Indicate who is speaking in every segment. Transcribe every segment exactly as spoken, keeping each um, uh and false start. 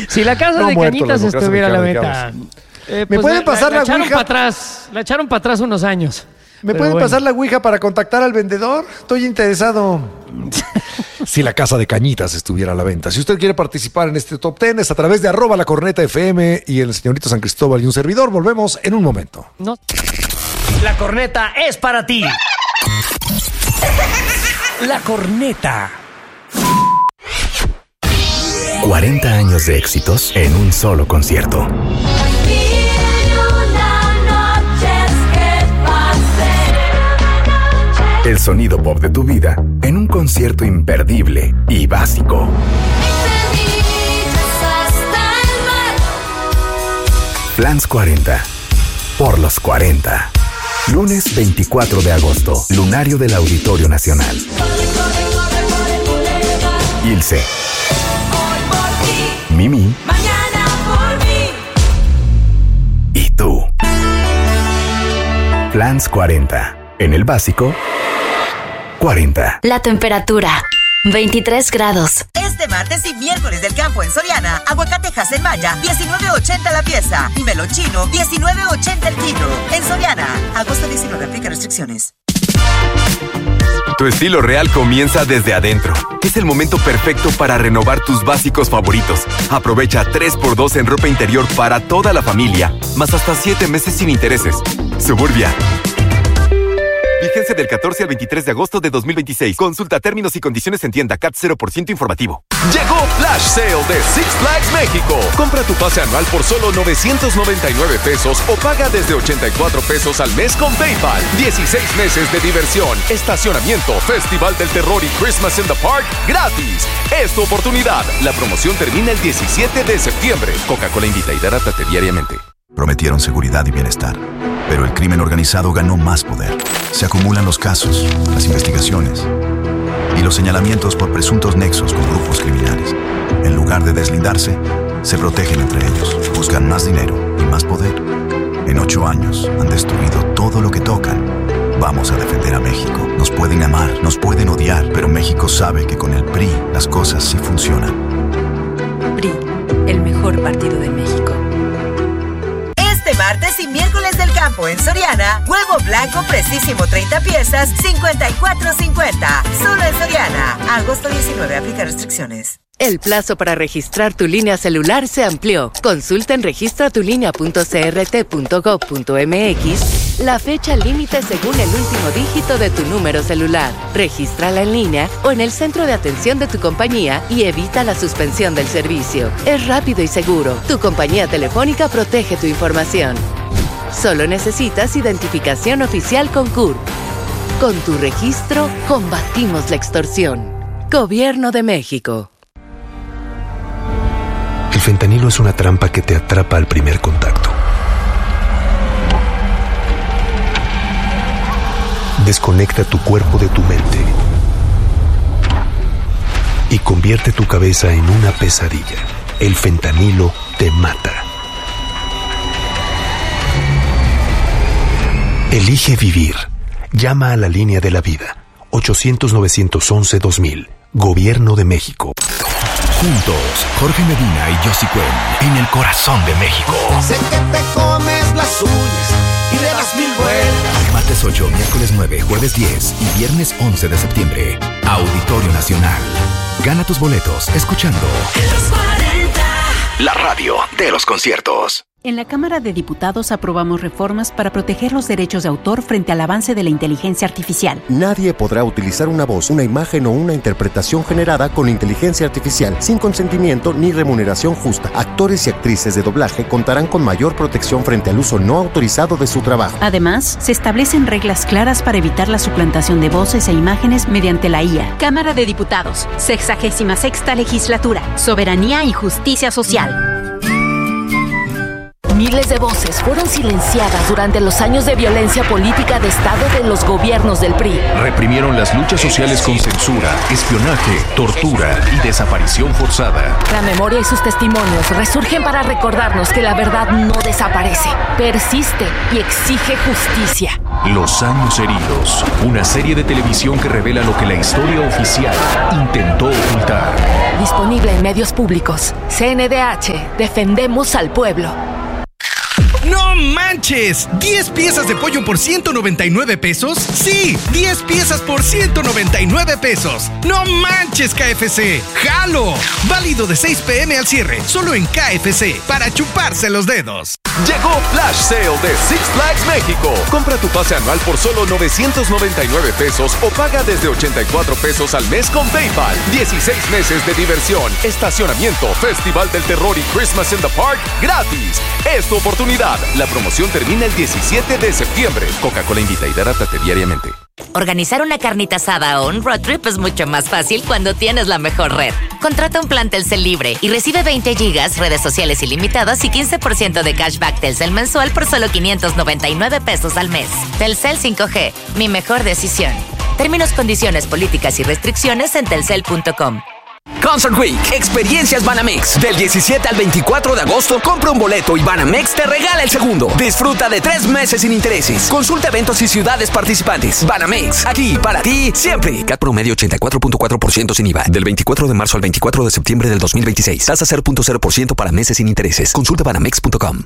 Speaker 1: Si la casa
Speaker 2: No
Speaker 1: de
Speaker 2: muerto
Speaker 1: Cañitas
Speaker 2: la democracia
Speaker 1: estuviera a la
Speaker 2: mexicana,
Speaker 1: meta.
Speaker 2: digamos.
Speaker 1: Eh,
Speaker 2: ¿Me pueden pasar la
Speaker 1: la echaron
Speaker 2: ouija?
Speaker 1: para atrás. La echaron para atrás unos años.
Speaker 2: ¿Me
Speaker 1: Pero
Speaker 2: pueden
Speaker 1: bueno.
Speaker 2: pasar la ouija para contactar al vendedor? Estoy interesado. Si la casa de Cañitas estuviera a la venta. Si usted quiere participar en este top ten, es a través de arroba la corneta F M y el señorito San Cristóbal y un servidor. Volvemos en un momento.
Speaker 1: No. La corneta es para ti. La corneta.
Speaker 3: cuarenta años de éxitos en un solo concierto. El sonido pop de tu vida en un concierto imperdible y básico. Flans cuarenta. Por los cuarenta. Lunes veinticuatro de agosto. Lunario del Auditorio Nacional. Ilse. Mimi. Y tú. Flans cuarenta. En el básico, cuarenta.
Speaker 4: La temperatura, veintitrés grados.
Speaker 5: Este martes y miércoles del campo en Soriana, aguacatejas en Maya, diecinueve ochenta la pieza. Y melón chino, diecinueve ochenta el kilo. En Soriana, agosto diecinueve, aplica restricciones.
Speaker 6: Tu estilo real comienza desde adentro. Es el momento perfecto para renovar tus básicos favoritos. Aprovecha tres por dos en ropa interior para toda la familia, más hasta siete meses sin intereses. Suburbia. Vigencia del catorce al veintitrés de agosto de dos mil veintiséis. Consulta términos y condiciones en tienda. C A T cero por ciento informativo.
Speaker 7: Llegó Flash Sale de Six Flags México. Compra tu pase anual por solo novecientos noventa y nueve pesos o paga desde ochenta y cuatro pesos al mes con PayPal. dieciséis meses de diversión, estacionamiento, Festival del Terror y Christmas in the Park gratis. Es tu oportunidad. La promoción termina el diecisiete de septiembre. Coca-Cola invita y hidrátate diariamente.
Speaker 8: Prometieron seguridad y bienestar, pero el crimen organizado ganó más poder. Se acumulan los casos, las investigaciones y los señalamientos por presuntos nexos con grupos criminales. En lugar de deslindarse, se protegen entre ellos, buscan más dinero y más poder. En ocho años han destruido todo lo que tocan. Vamos a defender a México. Nos pueden amar, nos pueden odiar, pero México sabe que con el P R I las cosas sí funcionan.
Speaker 9: P R I, el mejor partido de México.
Speaker 5: Este martes y miércoles del campo en Soriana, huevo blanco precisísimo treinta piezas, cincuenta y cuatro cincuenta. Solo en Soriana. Agosto diecinueve, aplica restricciones.
Speaker 10: El plazo para registrar tu línea celular se amplió. Consulta en registra tu línea punto c r t punto gov punto m x la fecha límite según el último dígito de tu número celular. Regístrala en línea o en el centro de atención de tu compañía y evita la suspensión del servicio. Es rápido y seguro. Tu compañía telefónica protege tu información. Solo necesitas identificación oficial con C U R P. Con tu registro, combatimos la extorsión. Gobierno de México.
Speaker 3: El fentanilo es una trampa que te atrapa al primer contacto. Desconecta tu cuerpo de tu mente y convierte tu cabeza en una pesadilla. El fentanilo te mata. Elige vivir. Llama a la línea de la vida. ochocientos, novecientos once, dos mil. Gobierno de México.
Speaker 11: Juntos, Jorge Medina y Yossi Cuen, en el corazón de México.
Speaker 12: Sé que te comes las uñas y le das mil vueltas.
Speaker 11: Martes ocho, miércoles nueve, jueves diez y viernes once de septiembre. Auditorio Nacional. Gana tus boletos escuchando la radio de los conciertos.
Speaker 9: En la Cámara de Diputados aprobamos reformas para proteger los derechos de autor frente al avance de la inteligencia artificial.
Speaker 13: Nadie podrá utilizar una voz, una imagen o una interpretación generada con inteligencia artificial sin consentimiento ni remuneración justa. Actores y actrices de doblaje contarán con mayor protección frente al uso no autorizado de su trabajo.
Speaker 9: Además, se establecen reglas claras para evitar la suplantación de voces e imágenes mediante la I A. Cámara de Diputados, sexagésima sexta legislatura, soberanía y justicia social.
Speaker 4: Miles de voces fueron silenciadas durante los años de violencia política de Estado de los gobiernos del P R I.
Speaker 7: Reprimieron las luchas sociales con censura, espionaje, tortura y desaparición forzada.
Speaker 4: La memoria y sus testimonios resurgen para recordarnos que la verdad no desaparece, persiste y exige justicia.
Speaker 14: Los años heridos, una serie de televisión que revela lo que la historia oficial intentó ocultar.
Speaker 4: Disponible en medios públicos. C N D H. Defendemos al pueblo.
Speaker 15: ¡No manches! ¿diez piezas de pollo por ciento noventa y nueve pesos? ¡Sí! ¡diez piezas por ciento noventa y nueve pesos! ¡No manches, K F C! ¡Jalo! Válido de seis pm al cierre, solo en K F C, para chuparse los dedos.
Speaker 7: Llegó Flash Sale de Six Flags México. Compra tu pase anual por solo novecientos noventa y nueve pesos o paga desde ochenta y cuatro pesos al mes con PayPal. dieciséis meses de diversión, estacionamiento, Festival del Terror y Christmas in the Park gratis. Es tu oportunidad. La promoción termina el diecisiete de septiembre. Coca-Cola invita y hidrátate diariamente.
Speaker 16: Organizar una carnita asada o un road trip es mucho más fácil cuando tienes la mejor red. Contrata un plan Telcel libre y recibe veinte gigas, redes sociales ilimitadas y quince por ciento de cashback Telcel mensual por solo quinientos noventa y nueve pesos al mes. Telcel cinco G, mi mejor decisión. Términos, condiciones, políticas y restricciones en telcel punto com.
Speaker 17: Concert Week, experiencias Banamex. Del diecisiete al veinticuatro de agosto, compra un boleto y Banamex te regala el segundo. Disfruta de tres meses sin intereses. Consulta eventos y ciudades participantes. Banamex, aquí para ti siempre. C A T promedio ochenta y cuatro punto cuatro por ciento sin I V A. Del veinticuatro de marzo al veinticuatro de septiembre del dos mil veintiséis. Tasa cero punto cero por ciento para meses sin intereses. Consulta banamex punto com.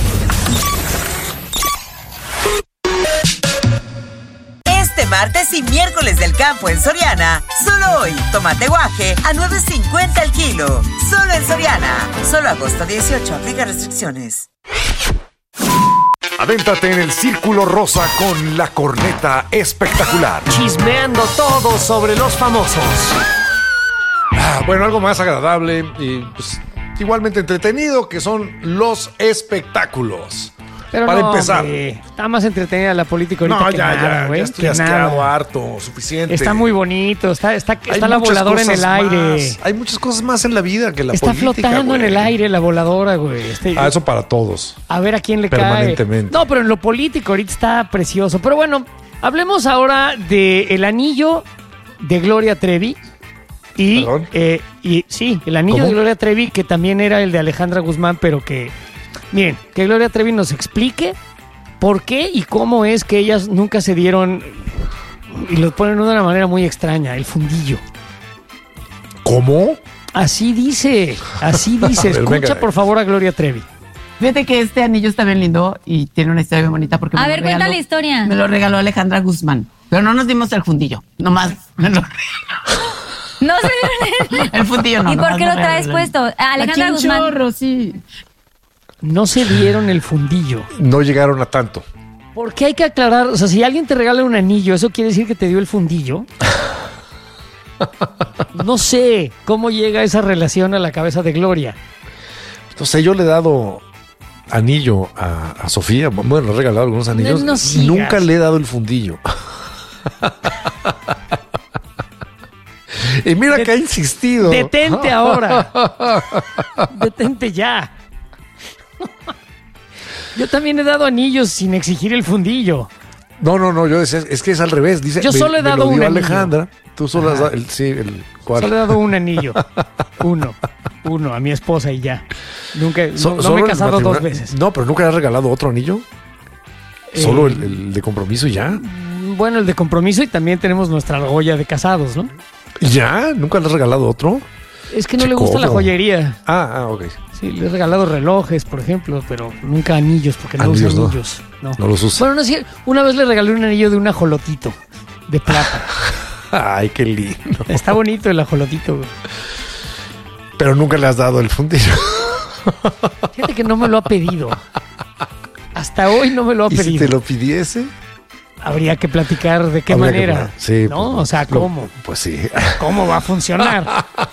Speaker 5: Este martes y miércoles del campo en Soriana. Solo hoy, tomate guaje a nueve cincuenta el kilo. Solo en Soriana. Solo agosto dieciocho. Aplica restricciones.
Speaker 2: Avéntate en el Círculo Rosa con la corneta espectacular.
Speaker 1: Chismeando todo sobre los famosos.
Speaker 2: Ah, bueno, algo más agradable y pues, igualmente entretenido, que son los espectáculos.
Speaker 1: Pero
Speaker 2: Para
Speaker 1: no,
Speaker 2: empezar.
Speaker 1: Hombre, está más entretenida la política ahorita
Speaker 2: No,
Speaker 1: que
Speaker 2: ya,
Speaker 1: nada,
Speaker 2: ya,
Speaker 1: güey.
Speaker 2: ya estoy
Speaker 1: que
Speaker 2: asqueado,
Speaker 1: nada.
Speaker 2: harto, suficiente.
Speaker 1: Está muy bonito, está, está,
Speaker 2: Hay
Speaker 1: está la
Speaker 2: muchas
Speaker 1: voladora en el
Speaker 2: cosas
Speaker 1: aire.
Speaker 2: más. Hay muchas cosas más en la vida que la
Speaker 1: Está
Speaker 2: política,
Speaker 1: flotando en
Speaker 2: güey.
Speaker 1: el aire la voladora, güey. Este-
Speaker 2: Ah, eso para todos.
Speaker 1: A ver a quién le cae.
Speaker 2: Permanentemente.
Speaker 1: No, pero en lo político ahorita está precioso. Pero bueno, hablemos ahora de el anillo de Gloria Trevi. Y, eh, y sí, el anillo
Speaker 2: ¿Cómo?
Speaker 1: de Gloria Trevi, que también era el de Alejandra Guzmán, pero que, miren, que Gloria Trevi nos explique por qué y cómo es que ellas nunca se dieron, y lo ponen de una manera muy extraña, el fundillo.
Speaker 2: ¿Cómo?
Speaker 1: Así dice, así dice.
Speaker 18: A ver,
Speaker 1: Escucha
Speaker 18: venga.
Speaker 1: por favor a Gloria Trevi.
Speaker 18: Fíjate que este anillo está bien lindo y tiene una historia bien bonita porque
Speaker 19: A
Speaker 18: me
Speaker 19: ver,
Speaker 18: lo
Speaker 19: cuenta
Speaker 18: regaló-
Speaker 19: la historia.
Speaker 18: Me lo regaló Alejandra Guzmán. Pero no nos dimos el fundillo, nomás me lo
Speaker 19: No se dieron el...
Speaker 18: El fundillo no.
Speaker 19: ¿Y por
Speaker 18: nomás
Speaker 19: qué
Speaker 18: me
Speaker 19: lo traes
Speaker 18: regaló.
Speaker 19: puesto? A Alejandra
Speaker 18: Aquí un
Speaker 19: Guzmán.
Speaker 18: chorro, sí.
Speaker 1: No se dieron el fundillo.
Speaker 2: No llegaron a tanto.
Speaker 1: ¿Por qué hay que aclarar? O sea, si alguien te regala un anillo, ¿eso quiere decir que te dio el fundillo? No sé cómo llega esa relación a la cabeza de Gloria.
Speaker 2: Entonces yo le he dado anillo a, a Sofía. Bueno, le he regalado algunos anillos.
Speaker 1: no sigas.
Speaker 2: Nunca le he dado el fundillo. Y mira que ha insistido.
Speaker 1: Detente ahora. Detente ya. Yo también he dado anillos sin exigir el fundillo.
Speaker 2: No, no, no, yo decía, es que es al revés. Dice,
Speaker 1: Yo
Speaker 2: me-
Speaker 1: solo he
Speaker 2: me
Speaker 1: dado
Speaker 2: lo dio
Speaker 1: un anillo.
Speaker 2: Alejandra. Tú solo has
Speaker 1: Ajá.
Speaker 2: dado el, sí, el cuarto.
Speaker 1: Solo he dado un anillo. Uno. Uno a mi esposa y ya. Nunca,
Speaker 2: So-
Speaker 1: no, no
Speaker 2: solo
Speaker 1: me he
Speaker 2: el
Speaker 1: casado dos
Speaker 2: matrimonio-
Speaker 1: veces.
Speaker 2: No, pero nunca le has regalado otro anillo.
Speaker 1: Eh,
Speaker 2: Solo el, el de compromiso y ya.
Speaker 1: Bueno, el de compromiso y también tenemos nuestra argolla de casados, ¿no?
Speaker 2: ¿Y ya? ¿Nunca le has regalado otro?
Speaker 1: Es que no
Speaker 2: Che,
Speaker 1: le gusta la
Speaker 2: ¿cómo?
Speaker 1: joyería.
Speaker 2: Ah, ah, ok.
Speaker 1: Sí, le he regalado relojes, por ejemplo, pero nunca anillos, porque no
Speaker 2: Anillos,
Speaker 1: usa
Speaker 2: no.
Speaker 1: anillos. No.
Speaker 2: No los usa.
Speaker 1: Bueno, no sé, una vez le regalé un anillo de un ajolotito de plata.
Speaker 2: Ay, qué lindo.
Speaker 1: Está bonito el ajolotito, güey.
Speaker 2: Pero nunca le has dado el fundillo.
Speaker 1: Fíjate que no me lo ha pedido. Hasta hoy no me lo ha
Speaker 2: ¿Y si
Speaker 1: pedido.
Speaker 2: te lo pidiese?
Speaker 1: Habría que platicar de qué
Speaker 2: Habría que
Speaker 1: manera.
Speaker 2: hablar. Sí,
Speaker 1: ¿no?
Speaker 2: pues,
Speaker 1: o sea,
Speaker 2: lo-
Speaker 1: ¿cómo?
Speaker 2: Pues sí.
Speaker 1: ¿Cómo va a funcionar?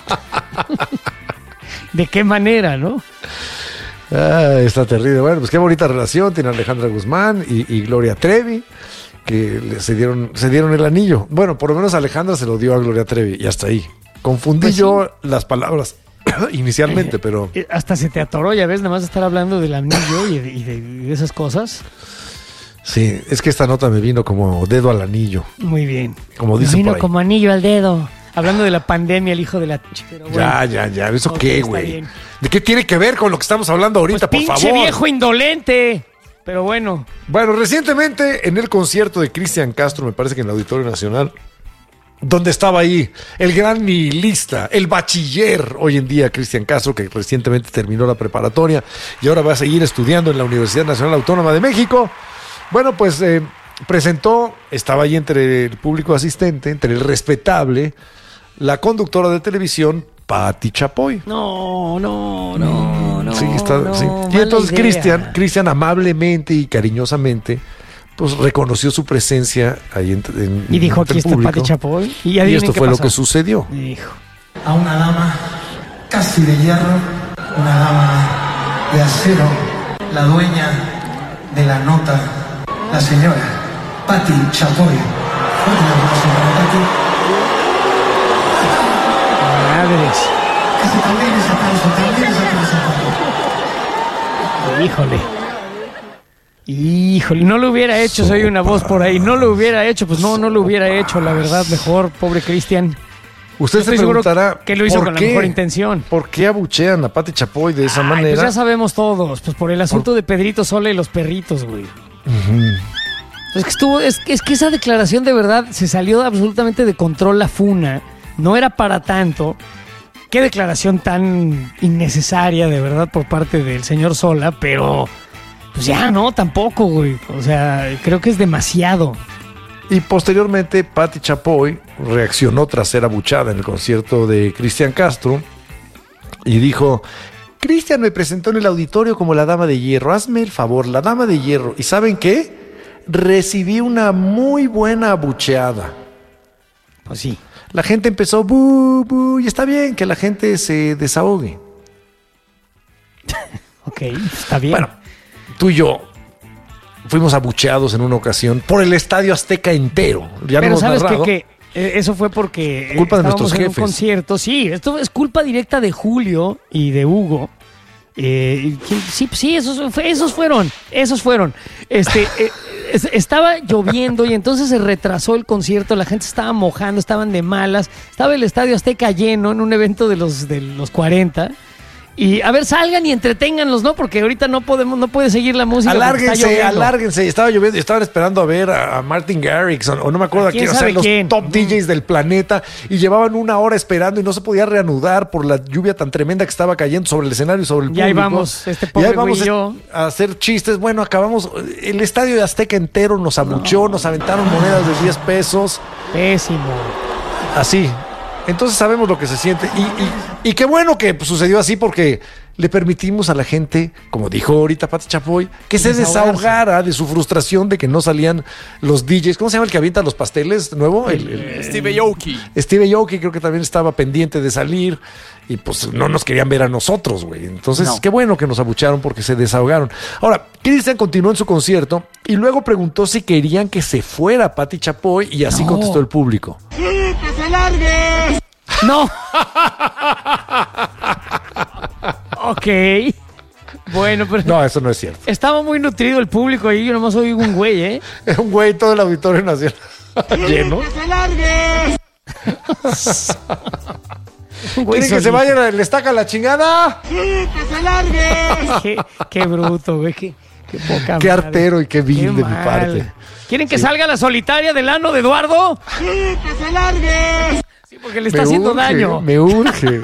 Speaker 1: ¿De qué manera, no?
Speaker 2: Ah, está terrible. Bueno, pues qué bonita relación tiene Alejandra Guzmán y, y Gloria Trevi, que le- se dieron, se dieron el anillo. Bueno, por lo menos Alejandra se lo dio a Gloria Trevi y hasta ahí. Confundí
Speaker 1: Pues sí.
Speaker 2: yo las palabras inicialmente, pero
Speaker 1: Eh, Hasta se te atoró, ya ves, nada más estar hablando del anillo y de, y de- y de esas cosas.
Speaker 2: sí, es que esta nota me vino como dedo al anillo.
Speaker 1: Muy bien.
Speaker 2: Como
Speaker 1: Me
Speaker 2: dicen
Speaker 1: vino
Speaker 2: por ahí.
Speaker 1: como anillo al dedo. Hablando de la pandemia, el hijo de la... ch- pero bueno.
Speaker 2: Ya, ya, ya. ¿Eso
Speaker 1: Ok,
Speaker 2: qué,
Speaker 1: está
Speaker 2: güey?
Speaker 1: bien.
Speaker 2: ¿De qué tiene que ver con lo que estamos hablando ahorita, por
Speaker 1: Pinche
Speaker 2: favor?
Speaker 1: viejo indolente. Pero bueno.
Speaker 2: Bueno, recientemente en el concierto de Cristian Castro, me parece que en el Auditorio Nacional, donde estaba ahí el gran nihilista, el bachiller hoy en día, Cristian Castro, que recientemente terminó la preparatoria y ahora va a seguir estudiando en la Universidad Nacional Autónoma de México. Bueno, pues eh, presentó, estaba ahí entre el público asistente, entre el respetable, la conductora de televisión, Pati Chapoy.
Speaker 1: No, no, no, no.
Speaker 2: Sí, está,
Speaker 1: no,
Speaker 2: sí. Y entonces Cristian, Cristian amablemente y cariñosamente, pues reconoció su presencia ahí en, en
Speaker 1: y dijo, aquí está Pati Chapoy. Y, y
Speaker 2: esto fue pasó. Lo que sucedió.
Speaker 1: Dijo.
Speaker 20: A una dama casi de hierro, una dama de acero, la dueña de la nota, la señora Pati Chapoy. Fuerte el aplauso para Pati.
Speaker 1: Madres.
Speaker 20: Ese también es aplauso, también es aplauso.
Speaker 1: Híjole. Híjole, no lo hubiera hecho, soy una voz por ahí. No lo hubiera hecho, pues no, no lo hubiera hecho, la verdad, mejor, pobre Cristian.
Speaker 2: Usted se preguntará
Speaker 1: que lo hizo con
Speaker 2: qué?
Speaker 1: la mejor intención.
Speaker 2: ¿Por qué abuchean a Pati Chapoy de esa
Speaker 1: Ay,
Speaker 2: manera?
Speaker 1: Pues ya sabemos todos, pues por el asunto por... de Pedrito Sola y los perritos, güey. Uh-huh. Es que estuvo, es, es que esa declaración de verdad se salió absolutamente de control la funa. No era para tanto. Qué declaración tan innecesaria, de verdad, por parte del señor Sola, pero pues ya no, tampoco, güey. O sea, creo que es demasiado.
Speaker 2: Y posteriormente, Pati Chapoy reaccionó tras ser abuchada en el concierto de Cristian Castro y dijo: Cristian me presentó en el auditorio como la dama de hierro. Hazme el favor, la dama de hierro. ¿Y saben qué? Recibí una muy buena abucheada.
Speaker 1: Pues sí.
Speaker 2: La gente empezó, bu, bu, y está bien que la gente se desahogue.
Speaker 1: Ok, está bien.
Speaker 2: Bueno, tú y yo fuimos abucheados en una ocasión por el Estadio Azteca entero. Ya
Speaker 1: Pero
Speaker 2: no
Speaker 1: ¿sabes
Speaker 2: qué?
Speaker 1: que Eso fue porque
Speaker 2: culpa de nuestros
Speaker 1: en
Speaker 2: jefes.
Speaker 1: Un concierto. Sí, esto es culpa directa de Julio y de Hugo. Eh, sí, sí, esos, esos fueron, esos fueron. Este, eh, estaba lloviendo y entonces se retrasó el concierto, la gente estaba mojando, estaban de malas, estaba el Estadio Azteca lleno en un evento de los, de los cuarenta. Y a ver, salgan y entreténganlos, ¿no? Porque ahorita no podemos, no puede seguir la música.
Speaker 2: Alárguense, alárguense. Estaba lloviendo y estaban esperando a ver a, a Martin Garrix o, o no me acuerdo a quién, o sea, los
Speaker 1: quién?
Speaker 2: top D Js del planeta, y llevaban una hora esperando y no se podía reanudar por la lluvia tan tremenda que estaba cayendo sobre el escenario y sobre el
Speaker 1: público.
Speaker 2: Y
Speaker 1: ahí vamos, este pobre
Speaker 2: y ahí vamos
Speaker 1: güey y yo.
Speaker 2: a hacer chistes. Bueno, acabamos, el Estadio de Azteca entero nos abucheó, no. nos aventaron monedas de diez pesos.
Speaker 1: Pésimo.
Speaker 2: Así. Entonces sabemos lo que se siente. Y, y, y qué bueno que pues, sucedió así, porque le permitimos a la gente, como dijo ahorita Pati Chapoy, que se desahogara de su frustración de que no salían los D Js. ¿Cómo se llama el que avienta los pasteles nuevo? El, el,
Speaker 21: Steve Aoki.
Speaker 2: Steve Aoki creo que también estaba pendiente de salir y pues no nos querían ver a nosotros, güey. Entonces, no. Qué bueno que nos abucharon porque se desahogaron. Ahora, Cristian continuó en su concierto y luego preguntó si querían que se fuera Pati Chapoy y así no. contestó el público.
Speaker 12: ¡Sí, que se largue!
Speaker 1: ¡No! Ok. Bueno, pero...
Speaker 2: No, eso no es cierto.
Speaker 1: Estaba muy nutrido el público ahí, yo nomás oí un güey, ¿eh?
Speaker 2: Un güey, todo el Auditorio Nacional lleno.
Speaker 12: ¡Que se largue!
Speaker 2: ¿Quieren que se vaya, le estaca la chingada?
Speaker 12: ¡Sí, que se largue!
Speaker 1: Qué, qué bruto, güey, qué, qué poca
Speaker 2: Qué
Speaker 1: madre.
Speaker 2: artero y qué vil
Speaker 1: Qué
Speaker 2: de
Speaker 1: mal.
Speaker 2: mi parte.
Speaker 1: ¿Quieren que
Speaker 2: Sí.
Speaker 1: salga la solitaria del ano de Eduardo?
Speaker 12: ¡Sí, que se largue!
Speaker 1: Sí, porque le está
Speaker 2: Me
Speaker 1: haciendo
Speaker 2: urge,
Speaker 1: daño.
Speaker 2: Me urge.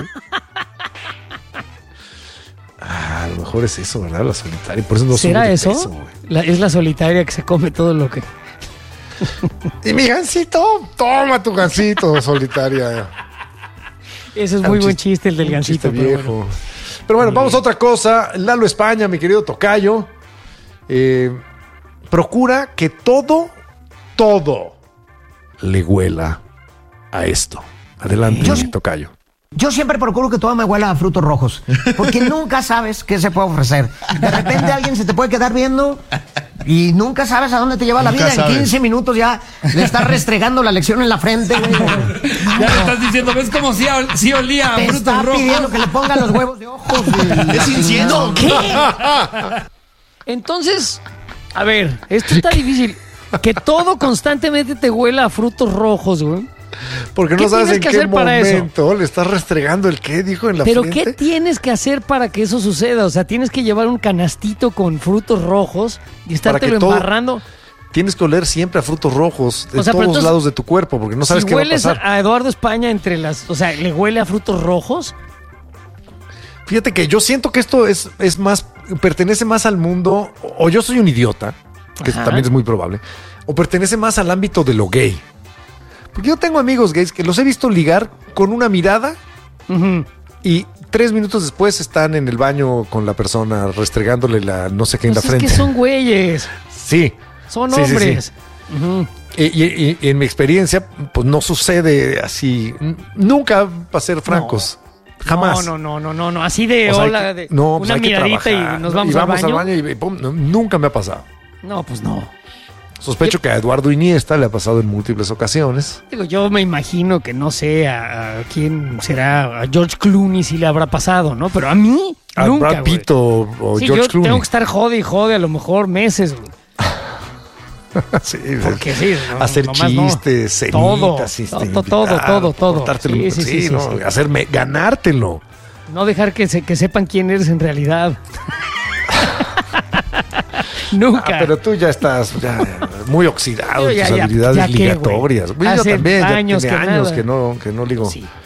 Speaker 2: Ah, a lo mejor es eso, ¿verdad? La solitaria. Por eso no
Speaker 1: ¿Será
Speaker 2: sube de
Speaker 1: eso?
Speaker 2: peso, güey.
Speaker 1: La- es la solitaria que se come todo lo que...
Speaker 2: Y mi gancito, toma tu gancito, solitaria.
Speaker 1: Ese es
Speaker 2: Ah,
Speaker 1: muy
Speaker 2: un
Speaker 1: buen
Speaker 2: chiste-
Speaker 1: chiste, el del
Speaker 2: un
Speaker 1: gancito.
Speaker 2: chiste
Speaker 1: pero
Speaker 2: viejo.
Speaker 1: bueno.
Speaker 2: Pero bueno, vamos a otra cosa. Lalo España, mi querido tocayo, eh, procura que todo, todo le huela a esto. Adelante,
Speaker 22: Yo-
Speaker 2: mi tocayo.
Speaker 22: Yo siempre procuro que todo me huela a frutos rojos, porque nunca sabes qué se puede ofrecer. De repente alguien se te puede quedar viendo y nunca sabes a dónde te lleva la
Speaker 21: Nunca
Speaker 22: vida.
Speaker 21: sabes.
Speaker 22: En quince minutos ya le estás restregando la lección en la frente, güey.
Speaker 21: Ya le estás diciendo, ¿ves cómo sí, ol- sí olía a
Speaker 22: Te
Speaker 21: frutos
Speaker 22: está
Speaker 21: rojos?
Speaker 22: pidiendo que le ponga los huevos de ojos. güey.
Speaker 21: Es incienso.
Speaker 22: ¿Qué?
Speaker 1: Entonces, a ver, esto está difícil. Que todo constantemente te huela a frutos rojos, güey.
Speaker 2: Porque
Speaker 1: ¿Qué
Speaker 2: no sabes
Speaker 1: tienes
Speaker 2: en
Speaker 1: que
Speaker 2: qué
Speaker 1: hacer para eso?
Speaker 2: momento le estás restregando el qué, dijo en la
Speaker 1: Pero
Speaker 2: frente.
Speaker 1: ¿qué tienes que hacer para que eso suceda? O sea, tienes que llevar un canastito con frutos rojos y estártelo
Speaker 2: todo-
Speaker 1: embarrando.
Speaker 2: Tienes que oler siempre a frutos rojos de
Speaker 1: O sea, pero
Speaker 2: todos
Speaker 1: entonces,
Speaker 2: lados de tu cuerpo, porque no sabes
Speaker 1: si
Speaker 2: qué va a
Speaker 1: hueles
Speaker 2: pasar.
Speaker 1: a Eduardo España entre las... O sea, ¿le huele a frutos rojos?
Speaker 2: Fíjate que yo siento que esto es, es más, pertenece más al mundo, o yo soy un idiota, que
Speaker 1: Ajá.
Speaker 2: también es muy probable, o pertenece más al ámbito de lo gay. Porque yo tengo amigos gays que los he visto ligar con una mirada y tres minutos después están en el baño con la persona restregándole la no sé qué en
Speaker 1: Pues
Speaker 2: la
Speaker 1: es
Speaker 2: frente.
Speaker 1: que son güeyes,
Speaker 2: Sí.
Speaker 1: son
Speaker 2: Sí, sí, sí.
Speaker 1: hombres. Ujú.
Speaker 2: Y, y- y en mi experiencia, pues no sucede así. N- Nunca, para ser francos. Jamás.
Speaker 1: No, no, no, no, no, no. Así de
Speaker 2: O sea, hay
Speaker 1: hola,
Speaker 2: que-
Speaker 1: de
Speaker 2: no, pues
Speaker 1: una
Speaker 2: hay que
Speaker 1: miradita
Speaker 2: trabajar,
Speaker 1: y nos
Speaker 2: ¿no?
Speaker 1: vamos,
Speaker 2: Y
Speaker 1: al baño.
Speaker 2: y, y pum, no, nunca me ha pasado.
Speaker 1: No, pues no.
Speaker 2: Sospecho que a Eduardo Iniesta le ha pasado en múltiples ocasiones.
Speaker 1: Digo, yo me imagino que no sé a, a quién será, a George Clooney si le habrá pasado, ¿no? Pero a mí,
Speaker 2: A
Speaker 1: nunca,
Speaker 2: Brad Pitt
Speaker 1: güey.
Speaker 2: o, o
Speaker 1: Sí,
Speaker 2: George
Speaker 1: yo
Speaker 2: Clooney.
Speaker 1: tengo que estar jode y jode a lo mejor meses, güey.
Speaker 2: Sí,
Speaker 1: Porque sí, no,
Speaker 2: hacer
Speaker 1: nomás no.
Speaker 2: chistes,
Speaker 1: Todo,
Speaker 2: cenitas, este,
Speaker 1: todo, todo,
Speaker 2: invitar,
Speaker 1: todo, todo.
Speaker 2: cortártelo,
Speaker 1: Sí, sí, sí, sí,
Speaker 2: ¿no?
Speaker 1: sí.
Speaker 2: Hacerme, ganártelo.
Speaker 1: No dejar que, se, que sepan quién eres en realidad. Nunca.
Speaker 2: Ah, pero tú ya estás ya, muy oxidado
Speaker 1: Yo
Speaker 2: en
Speaker 1: ya-
Speaker 2: tus
Speaker 1: ya-
Speaker 2: habilidades
Speaker 1: ya qué,
Speaker 2: ligatorias.
Speaker 1: güey.
Speaker 2: Güey, yo
Speaker 1: Hace
Speaker 2: también, ya
Speaker 1: años
Speaker 2: tiene
Speaker 1: que
Speaker 2: años
Speaker 1: nada.
Speaker 2: que no, que no ligo.
Speaker 1: Sí.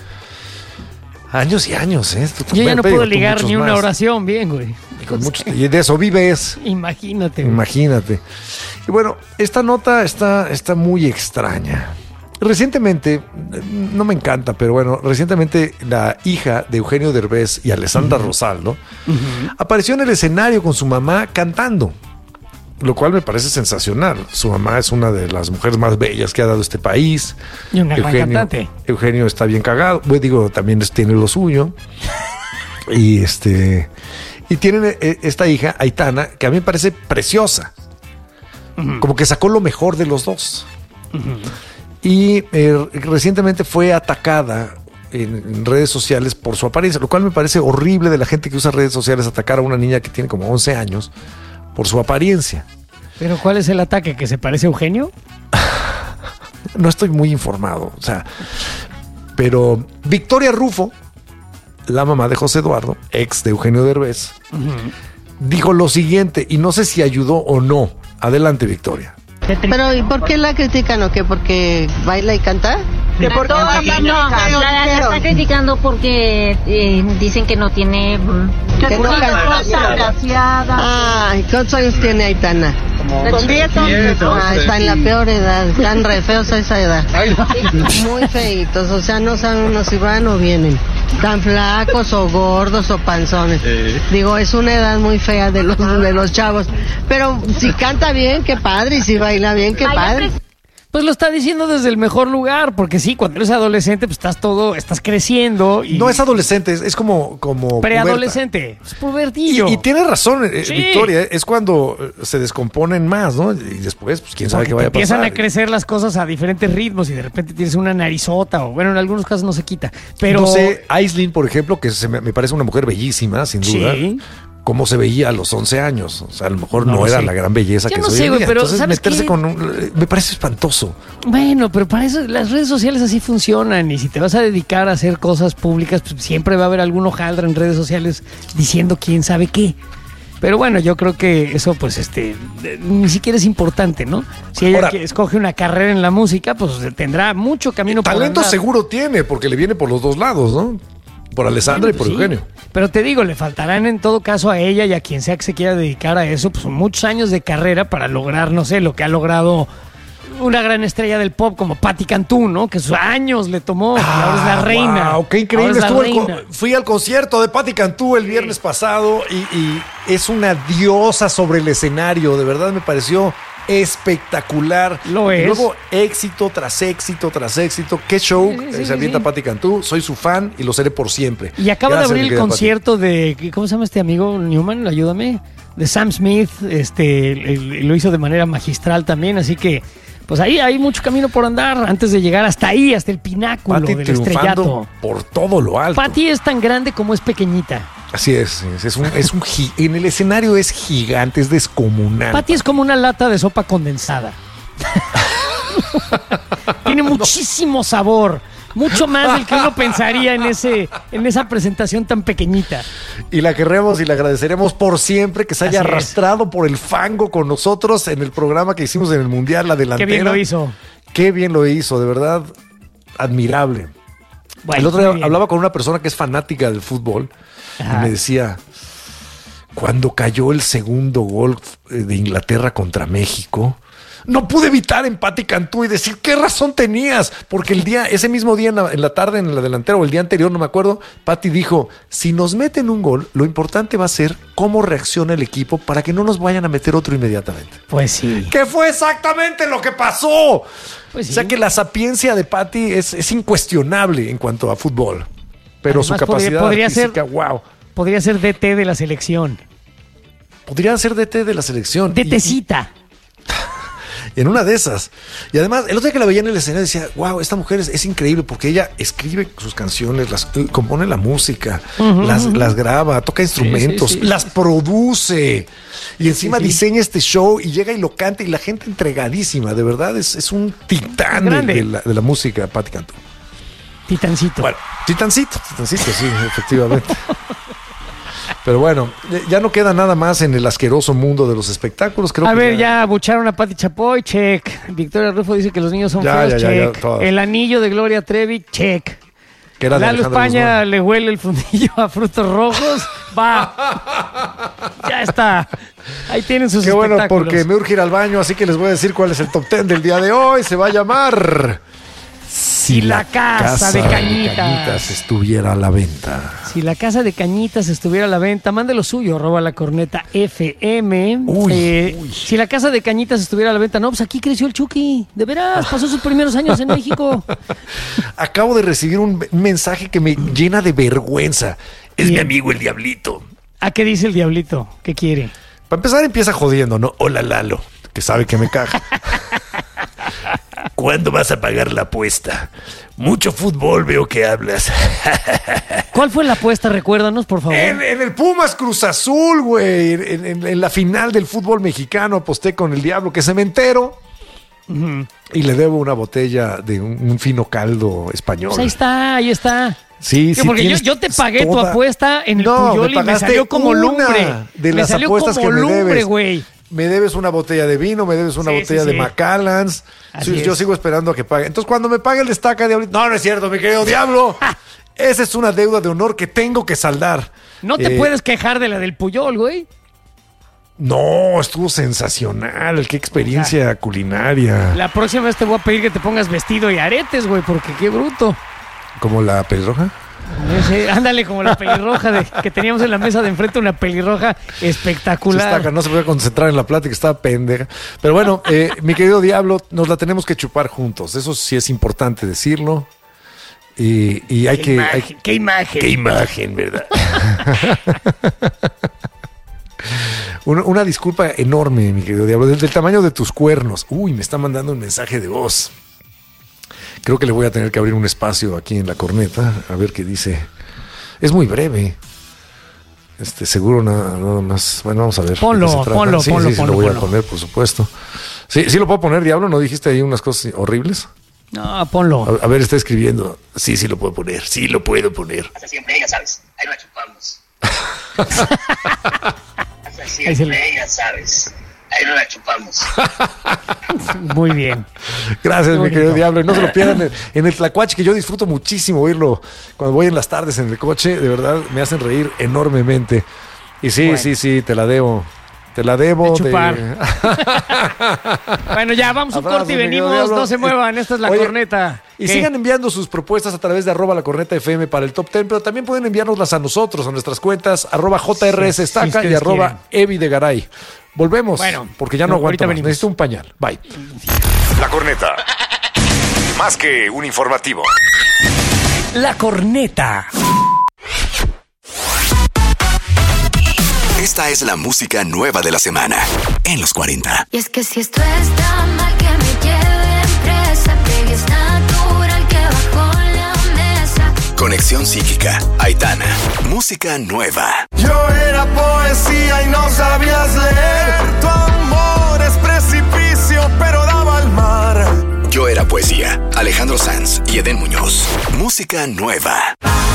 Speaker 2: Años y años, ¿eh? Tú-
Speaker 1: Yo ya
Speaker 2: bueno,
Speaker 1: no
Speaker 2: pero
Speaker 1: puedo
Speaker 2: tú
Speaker 1: ligar
Speaker 2: muchos
Speaker 1: ni una
Speaker 2: más.
Speaker 1: oración bien, güey.
Speaker 2: Y, con muchos- y de eso vives.
Speaker 1: Imagínate. güey.
Speaker 2: Imagínate. Y bueno, esta nota está, está muy extraña. Recientemente, no me encanta, pero bueno, recientemente la hija de Eugenio Derbez y Alessandra Rosaldo apareció en el escenario con su mamá cantando, lo cual me parece sensacional. Su mamá es una de las mujeres más bellas que ha dado este país.
Speaker 1: Y una gran cantante.
Speaker 2: Eugenio está bien cagado. Bueno, digo, también es- tiene lo suyo. Y este y tienen eh, esta hija, Aitana, que a mí me parece preciosa. Como que sacó lo mejor de los dos. Y eh, recientemente fue atacada en, en redes sociales por su apariencia, lo cual me parece horrible de la gente que usa redes sociales, atacar a una niña que tiene como once años por su apariencia.
Speaker 1: ¿Pero cuál es el ataque? ¿Que se parece a Eugenio?
Speaker 2: No estoy muy informado, o sea, pero Victoria Rufo, la mamá de José Eduardo, ex de Eugenio Derbez, dijo lo siguiente, y no sé si ayudó o no. Adelante, Victoria.
Speaker 6: Pero ¿y por qué la critican o qué? ¿Porque baila y canta?
Speaker 8: Que porque no, no, no, la, la están criticando porque eh, dicen que no tiene... mm,
Speaker 6: Que no canta.
Speaker 8: desgraciada.
Speaker 6: Ay, ¿cuántos años tiene Aitana?
Speaker 8: Con diez años.
Speaker 6: Ah, está en la peor edad, están re feos a esa edad. Muy feitos, o sea, no saben uno si van o vienen. Tan flacos o gordos o panzones. Digo, es una edad muy fea de los, de los chavos. Pero si canta bien, qué padre, y si baila bien, qué padre.
Speaker 1: Pues lo está diciendo desde el mejor lugar, porque sí, cuando eres adolescente, pues estás todo, estás creciendo y...
Speaker 2: No es adolescente, es, es como, como
Speaker 1: preadolescente, es pubertillo.
Speaker 2: Y, y tiene razón, eh,
Speaker 1: Sí.
Speaker 2: Victoria, es cuando eh, se descomponen más, ¿no? Y después, pues quién sabe
Speaker 1: Porque
Speaker 2: qué vaya a
Speaker 1: empiezan
Speaker 2: pasar.
Speaker 1: a crecer las cosas a diferentes ritmos y de repente tienes una narizota o bueno, en algunos casos no se quita. Pero
Speaker 2: No sé, Aislinn, por ejemplo, que se me, me parece una mujer bellísima, sin duda.
Speaker 1: Sí.
Speaker 2: Cómo se veía a los once años. O sea, a lo mejor
Speaker 1: No
Speaker 2: no,
Speaker 1: lo
Speaker 2: era
Speaker 1: sé.
Speaker 2: la gran belleza
Speaker 1: Yo
Speaker 2: que
Speaker 1: no
Speaker 2: soy
Speaker 1: sé,
Speaker 2: hoy en
Speaker 1: güey,
Speaker 2: día.
Speaker 1: pero
Speaker 2: Entonces,
Speaker 1: ¿sabes
Speaker 2: meterse
Speaker 1: qué?
Speaker 2: con un, me parece espantoso.
Speaker 1: Bueno, pero para eso las redes sociales así funcionan y si te vas a dedicar a hacer cosas públicas, pues siempre va a haber algún hojaldra en redes sociales diciendo quién sabe qué. Pero bueno, yo creo que eso pues este eh, ni siquiera es importante, ¿no? Si ella
Speaker 2: Ahora-
Speaker 1: que escoge una carrera en la música, pues tendrá mucho camino por
Speaker 2: Talento
Speaker 1: andar.
Speaker 2: seguro tiene, porque le viene por los dos lados, ¿no? Por Alessandra
Speaker 1: Bueno,
Speaker 2: y por
Speaker 1: pues sí.
Speaker 2: Eugenio.
Speaker 1: Pero te digo, le faltarán en todo caso a ella y a quien sea que se quiera dedicar a eso, pues muchos años de carrera para lograr, no sé, lo que ha logrado una gran estrella del pop como Patti Cantú, ¿no? Que sus años le tomó y ahora es la reina.
Speaker 2: Wow, qué increíble.
Speaker 1: Ahora es la
Speaker 2: Estuvo el co-
Speaker 1: reina.
Speaker 2: fui al concierto de Patti Cantú el viernes pasado y, y es una diosa sobre el escenario. De verdad me pareció espectacular.
Speaker 1: Lo
Speaker 2: Y
Speaker 1: es.
Speaker 2: luego éxito tras éxito tras éxito. Qué show
Speaker 1: Sí, sí,
Speaker 2: eh,
Speaker 1: sí,
Speaker 2: se avienta
Speaker 1: sí.
Speaker 2: Patti Cantú. Soy su fan y lo seré por siempre.
Speaker 1: Y acaba
Speaker 2: Gracias,
Speaker 1: de
Speaker 2: mi
Speaker 1: abrir el
Speaker 2: querida Patti.
Speaker 1: concierto de, ¿cómo se llama este amigo Newman? Ayúdame. De Sam Smith, este, el- el- lo hizo de manera magistral también, así que, pues ahí hay mucho camino por andar antes de llegar hasta ahí, hasta el pináculo
Speaker 2: Patti
Speaker 1: del
Speaker 2: triunfando
Speaker 1: estrellato.
Speaker 2: por todo lo alto.
Speaker 1: Patti es tan grande como es pequeñita.
Speaker 2: Así es, es, es un, es un gi- en el escenario es gigante, es descomunal.
Speaker 1: Patti es como una lata de sopa condensada. Tiene muchísimo sabor. Mucho más del que uno pensaría en ese en esa presentación tan pequeñita.
Speaker 2: Y la queremos y la agradeceremos por siempre que se haya
Speaker 1: Así
Speaker 2: arrastrado es. por el fango con nosotros en el programa que hicimos en el Mundial, la delantera.
Speaker 1: Qué bien lo hizo.
Speaker 2: Qué bien lo hizo, de verdad, admirable.
Speaker 1: Bueno,
Speaker 2: el otro día hablaba con una persona que es fanática del fútbol. Ajá. Y me decía, cuando cayó el segundo gol de Inglaterra contra México, no pude evitar en Pati Cantú y decir, ¿qué razón tenías? Porque el día, ese mismo día en la, en la tarde, en la delantera, o el día anterior, no me acuerdo, Pati dijo, si nos meten un gol, lo importante va a ser cómo reacciona el equipo para que no nos vayan a meter otro inmediatamente.
Speaker 1: Pues sí.
Speaker 2: ¿Qué fue exactamente lo que pasó?
Speaker 1: Pues sí.
Speaker 2: O sea que la sapiencia de Pati es, es incuestionable en cuanto a fútbol. Pero además, su capacidad podría, podría física,
Speaker 1: ser,
Speaker 2: wow.
Speaker 1: Podría ser D T de la selección.
Speaker 2: Podría ser D T de la selección.
Speaker 1: DTcita.
Speaker 2: En una de esas. Y además, el otro día que la veía en el escenario decía, wow, esta mujer es, es increíble porque ella escribe sus canciones, las compone la música, uh-huh, las, uh-huh. las graba, toca instrumentos, sí, sí, sí. las produce. Y encima sí, sí. diseña este show y llega y lo canta y la gente entregadísima. De verdad, es, es un titán de, de, la, de la música, Pati Cantú.
Speaker 1: Titancito.
Speaker 2: Bueno, titancito, titancito, sí, efectivamente. Pero bueno, ya no queda nada más en el asqueroso mundo de los espectáculos. Creo
Speaker 1: a
Speaker 2: que
Speaker 1: ver, ya...
Speaker 2: ya
Speaker 1: abucharon a Pati Chapoy, check. Victoria Rufo dice que los niños son
Speaker 2: ya,
Speaker 1: feos,
Speaker 2: ya,
Speaker 1: check.
Speaker 2: Ya, ya,
Speaker 1: el anillo de Gloria Trevi, check.
Speaker 2: Que era
Speaker 1: Lalo España
Speaker 2: Guzmán.
Speaker 1: Le huele el fundillo a frutos rojos. Va. Ya está. Ahí tienen sus
Speaker 2: Qué
Speaker 1: espectáculos.
Speaker 2: bueno, porque me urge ir al baño, así que les voy a decir cuál es el top ten del día de hoy. Se va a llamar...
Speaker 1: Si la casa, casa de, cañitas.
Speaker 2: de Cañitas estuviera a la venta.
Speaker 1: Si la casa de Cañitas estuviera a la venta, mande lo suyo, arroba la corneta F M.
Speaker 2: Uy,
Speaker 1: eh,
Speaker 2: uy.
Speaker 1: Si la casa de Cañitas estuviera a la venta, no, pues aquí creció el Chucky. De veras, pasó sus primeros años en México.
Speaker 2: Acabo de recibir un mensaje que me llena de vergüenza. Es Bien. mi amigo el Diablito.
Speaker 1: ¿A qué dice el Diablito? ¿Qué quiere?
Speaker 2: Para empezar empieza jodiendo, ¿no? Hola Lalo, que sabe que me caga. ¿Cuándo vas a pagar la apuesta? Mucho fútbol veo que hablas.
Speaker 1: ¿Cuál fue la apuesta? Recuérdanos, por favor.
Speaker 2: En, en el Pumas Cruz Azul, güey. En, en, en la final del fútbol mexicano aposté con el Diablo, que se me entero. Uh-huh. Y le debo una botella de un, un fino caldo español.
Speaker 1: Pues ahí está, ahí está.
Speaker 2: Sí, sí.
Speaker 1: Porque yo, yo te pagué toda... tu apuesta en el
Speaker 2: no,
Speaker 1: Puyol
Speaker 2: me
Speaker 1: y me salió como lumbre.
Speaker 2: De
Speaker 1: me
Speaker 2: las
Speaker 1: salió
Speaker 2: apuestas
Speaker 1: como
Speaker 2: que me
Speaker 1: lumbre,
Speaker 2: debes.
Speaker 1: güey.
Speaker 2: Me debes una botella de vino, me debes una
Speaker 1: sí,
Speaker 2: botella
Speaker 1: sí,
Speaker 2: de
Speaker 1: sí.
Speaker 2: Macallans. Sí, yo sigo esperando a que pague. Entonces, cuando me pague el destaca, Diablito. No, no es cierto, mi querido Diablo. Esa es una deuda de honor que tengo que saldar.
Speaker 1: No te
Speaker 2: eh,
Speaker 1: puedes quejar de la del Puyol, güey.
Speaker 2: No, estuvo sensacional. Qué experiencia o sea, culinaria.
Speaker 1: La próxima vez te voy a pedir que te pongas vestido y aretes, güey, porque qué bruto.
Speaker 2: ¿Como la pelirroja?
Speaker 1: Ese, ándale, como la pelirroja de, que teníamos en la mesa de enfrente, una pelirroja espectacular.
Speaker 2: Estaca, no se podía concentrar en la plática, estaba pendeja. Pero bueno, eh, mi querido Diablo, nos la tenemos que chupar juntos. Eso sí es importante decirlo. Y, y hay
Speaker 1: ¿Qué
Speaker 2: que...
Speaker 1: Imagen,
Speaker 2: hay,
Speaker 1: ¡Qué imagen!
Speaker 2: ¡Qué imagen, verdad! una, una disculpa enorme, mi querido Diablo, desde el tamaño de tus cuernos. Uy, me está mandando un mensaje de voz. Creo que le voy a tener que abrir un espacio aquí en la corneta, a ver qué dice. Es muy breve. Este, seguro nada, nada más. Bueno, vamos a ver.
Speaker 1: Ponlo, ponlo,
Speaker 2: sí,
Speaker 1: ponlo,
Speaker 2: sí, sí,
Speaker 1: ponlo,
Speaker 2: lo voy
Speaker 1: ponlo.
Speaker 2: a poner, por supuesto. Sí, sí lo puedo poner, Diablo. ¿No dijiste ahí unas cosas horribles?
Speaker 1: No, ponlo.
Speaker 2: A, a ver, está escribiendo. Sí, sí lo puedo poner. Sí lo puedo poner.
Speaker 3: Hasta siempre, ya sabes. Ahí no la chupamos. Hasta siempre, ya sabes. Ahí no la chupamos.
Speaker 1: Muy bien.
Speaker 2: Gracias,
Speaker 1: Muy
Speaker 2: mi querido
Speaker 1: bonito.
Speaker 2: Diablo. Y no se lo pierdan en, en el Tlacuache, que yo disfruto muchísimo oírlo cuando voy en las tardes en el coche. De verdad, me hacen reír enormemente. Y sí,
Speaker 1: Bueno.
Speaker 2: sí, sí, te la debo. Te la debo.
Speaker 1: De chupar.
Speaker 2: De...
Speaker 1: Bueno, ya, vamos a un
Speaker 2: Abrazo,
Speaker 1: corte y
Speaker 2: mi querido
Speaker 1: venimos.
Speaker 2: Diablo.
Speaker 1: No se muevan, esta es la
Speaker 2: Oye,
Speaker 1: corneta.
Speaker 2: Y
Speaker 1: ¿Qué?
Speaker 2: sigan enviando sus propuestas a través de arroba la corneta F M para el top ten, pero también pueden enviárnoslas a nosotros, a nuestras cuentas, arroba J R S
Speaker 1: Sí,
Speaker 2: Estaca
Speaker 1: si
Speaker 2: y
Speaker 1: ustedes
Speaker 2: arroba Evi de Garay. Volvemos,
Speaker 1: Bueno,
Speaker 2: porque ya no,
Speaker 1: no,
Speaker 2: aguanto
Speaker 1: ahorita
Speaker 2: más.
Speaker 1: venimos.
Speaker 2: Necesito un pañal. Bye.
Speaker 7: La corneta. Más que un informativo.
Speaker 1: La corneta.
Speaker 11: Esta es la música nueva de la semana en los cuarenta.
Speaker 10: Y es que si esto está mal que me lleven presa, que es natural que bajo la mesa.
Speaker 11: Conexión psíquica, Aitana. Música nueva.
Speaker 12: Yo era poesía y no sabías leer. Tu amor es precipicio, pero daba al mar.
Speaker 11: Yo era poesía Alejandro Sanz y Edén Muñoz. Música nueva.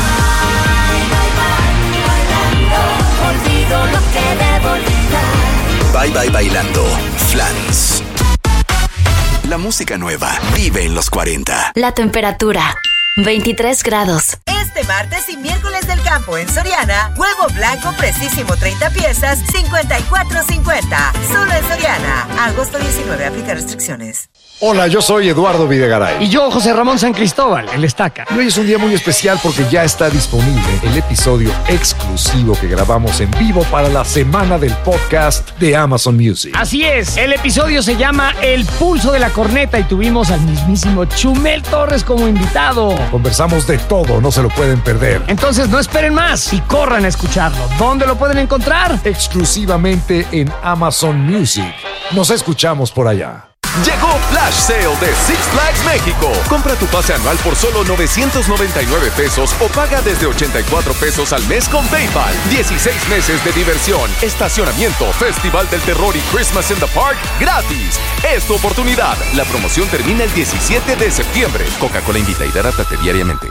Speaker 10: Olvido lo que debo olvidar.
Speaker 11: Bye Bye Bailando. Flans. La música nueva vive en los cuarenta.
Speaker 4: La temperatura, veintitrés grados.
Speaker 5: Este martes y miércoles del campo en Soriana, huevo blanco precisísimo treinta piezas, cincuenta y cuatro cincuenta. Solo en Soriana. Agosto diecinueve, aplica restricciones.
Speaker 2: Hola, yo soy Eduardo Videgaray.
Speaker 1: Y yo, José Ramón San Cristóbal, el Estaca.
Speaker 2: Hoy es un día muy especial porque ya está disponible el episodio exclusivo que grabamos en vivo para la semana del podcast de Amazon Music.
Speaker 1: Así es, el episodio se llama El Pulso de la Corneta y tuvimos al mismísimo Chumel Torres como invitado.
Speaker 2: Conversamos de todo, no se lo pueden perder.
Speaker 1: Entonces no esperen más y corran a escucharlo. ¿Dónde lo pueden encontrar?
Speaker 2: Exclusivamente en Amazon Music. Nos escuchamos por allá.
Speaker 7: Llegó Flash Sale de Six Flags México. Compra tu pase anual por solo novecientos noventa y nueve pesos o paga desde ochenta y cuatro pesos al mes con PayPal. dieciséis meses de diversión, estacionamiento, Festival del Terror y Christmas in the Park gratis. Es tu oportunidad. La promoción termina el diecisiete de septiembre. Coca-Cola invita y hidrátate diariamente.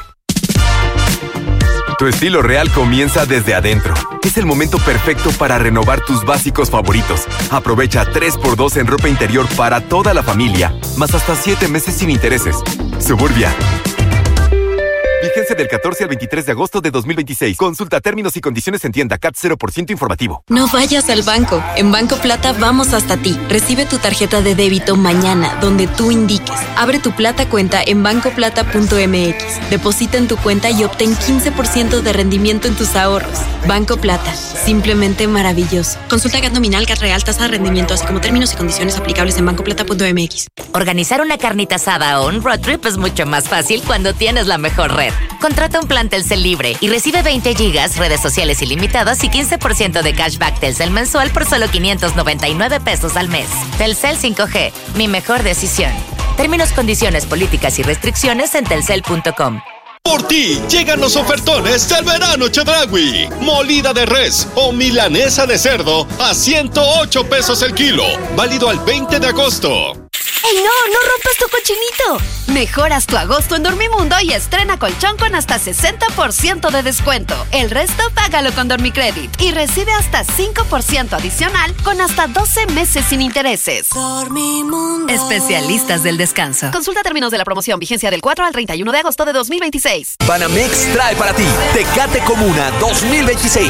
Speaker 9: Tu estilo real comienza desde adentro. Es el momento perfecto para renovar tus básicos favoritos. Aprovecha tres por dos en ropa interior para toda la familia, más hasta siete meses sin intereses. Suburbia. Vigencia del catorce al veintitrés de agosto de dos mil veintiséis. Consulta términos y condiciones en tienda. C A T cero por ciento informativo.
Speaker 13: No vayas al banco. En Banco Plata vamos hasta ti. Recibe tu tarjeta de débito mañana, donde tú indiques. Abre tu Plata cuenta en banco plata punto m x. Deposita en tu cuenta y obtén quince por ciento de rendimiento en tus ahorros. Banco Plata. Simplemente maravilloso. Consulta G A T nominal, G A T real, tasa de rendimiento, así como términos y condiciones aplicables en banco plata punto m x.
Speaker 16: Organizar una carnita asada o un road trip es mucho más fácil cuando tienes la mejor red. Contrata un plan Telcel libre y recibe veinte gigas, redes sociales ilimitadas y quince por ciento de cashback Telcel mensual por solo quinientos noventa y nueve pesos al mes. Telcel cinco G, mi mejor decisión. Términos, condiciones, políticas y restricciones en telcel punto com.
Speaker 23: Por ti llegan los ofertones del verano Chedraui. Molida de res o milanesa de cerdo a ciento ocho pesos el kilo. Válido al veinte de agosto.
Speaker 24: ¡Ey, no! ¡No rompas tu cochinito! Mejoras tu agosto en Dormimundo y estrena colchón con hasta sesenta por ciento de descuento. El resto págalo con Dormicredit y recibe hasta cinco por ciento adicional con hasta doce meses sin intereses. Dormimundo. Especialistas del descanso. Consulta términos de la promoción. Vigencia del cuatro al treinta y uno de agosto de dos mil veintiséis.
Speaker 17: Banamex trae para ti Tecate Comuna dos mil veintiséis.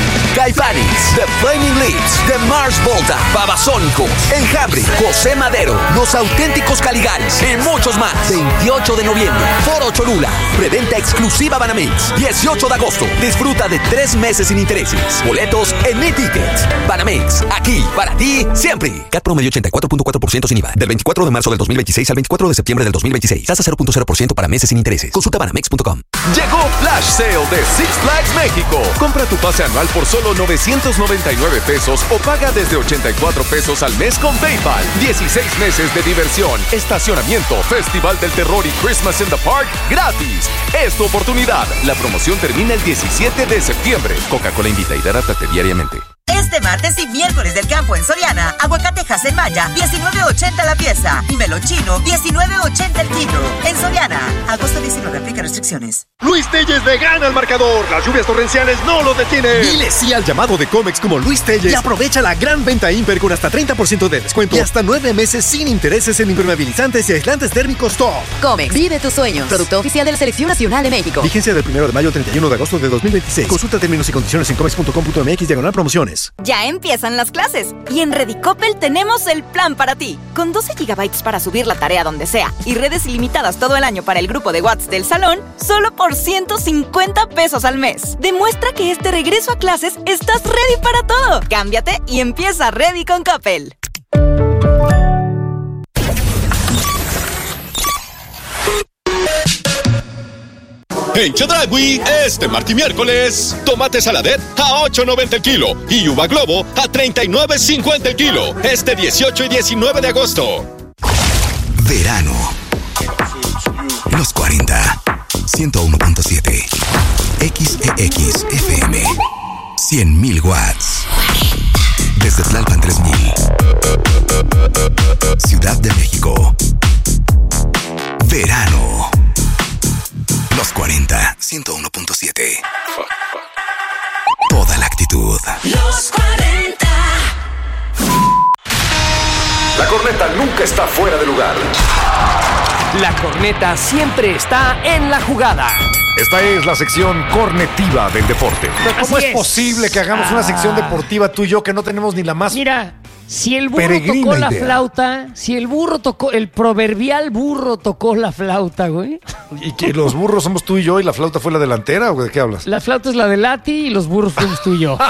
Speaker 17: Caifanes, The Flaming Lips, The Mars Volta, Babasónicos, Enjambre, José Madero, Los Auténticos Caligaris y muchos más. veintiocho de noviembre, Foro Cholula. Preventa exclusiva Banamex. dieciocho de agosto. Disfruta de tres meses sin intereses. Boletos en Mi Tickets. Banamex, aquí para ti siempre. C A T promedio ochenta y cuatro punto cuatro por ciento sin I V A. Del veinticuatro de marzo del dos mil veintiséis al veinticuatro de septiembre del dos mil veintiséis. Tasa cero punto cero por ciento para meses sin intereses. Consulta banamex punto com.
Speaker 7: Llegó Flash Sale de Six Flags México. Compra tu pase anual por solo novecientos noventa y nueve pesos o paga desde ochenta y cuatro pesos al mes con PayPal. dieciséis meses de diversión, estacionamiento, Festival del Terror y Christmas in the Park gratis. Es tu oportunidad. La promoción termina el diecisiete de septiembre. Coca-Cola invita y hidrátate diariamente.
Speaker 5: Este martes y miércoles del campo en Soriana, aguacate en Maya, diecinueve ochenta la pieza. Y melón chino, diecinueve ochenta el kilo. En Soriana, agosto diecinueve, aplica restricciones.
Speaker 23: Luis Telles le gana al marcador. Las lluvias torrenciales no lo detienen.
Speaker 25: Dile sí al llamado de Comex como Luis Telles y aprovecha la gran venta Imper con hasta treinta por ciento de descuento y hasta nueve meses sin intereses en impermeabilizantes y aislantes térmicos Top.
Speaker 26: Comex, vive tus sueños. Producto oficial de la Selección Nacional de México.
Speaker 25: Vigencia del primero de mayo al treinta y uno de agosto de dos mil veintiséis. Consulta términos y condiciones en comex punto com punto m x diagonal promociones.
Speaker 24: Ya empiezan las clases y en Redicopel tenemos el plan para ti. Con doce gigabytes para subir la tarea donde sea y redes ilimitadas todo el año para el grupo de WhatsApp del salón, solo por ciento cincuenta pesos al mes. Demuestra que este regreso a clases estás ready para todo. Cámbiate y empieza Ready con Coppel.
Speaker 23: En Chedraui, este martes y miércoles, tomate saladet a ocho noventa el kilo y uva globo a treinta y nueve cincuenta el kilo. Este dieciocho y diecinueve de agosto.
Speaker 11: Verano. Los cuarenta. ciento uno punto siete. X E X F M. cien mil watts. Desde Tlalpan tres mil. Ciudad de México. Verano.
Speaker 2: corneta nunca está fuera de lugar.
Speaker 17: La corneta siempre está en la jugada.
Speaker 2: Esta es la sección cornetiva del deporte. ¿Cómo es,
Speaker 1: es
Speaker 2: posible que hagamos ah. una sección deportiva tú y yo que no tenemos ni la más
Speaker 1: Mira, si el burro
Speaker 2: peregrina
Speaker 1: tocó la
Speaker 2: idea.
Speaker 1: flauta, si el burro tocó, el proverbial burro tocó la flauta, güey.
Speaker 2: ¿Y que los burros somos tú y yo y la flauta fue la delantera o de qué hablas?
Speaker 1: La flauta es la de Lati y los burros fuimos tú y yo.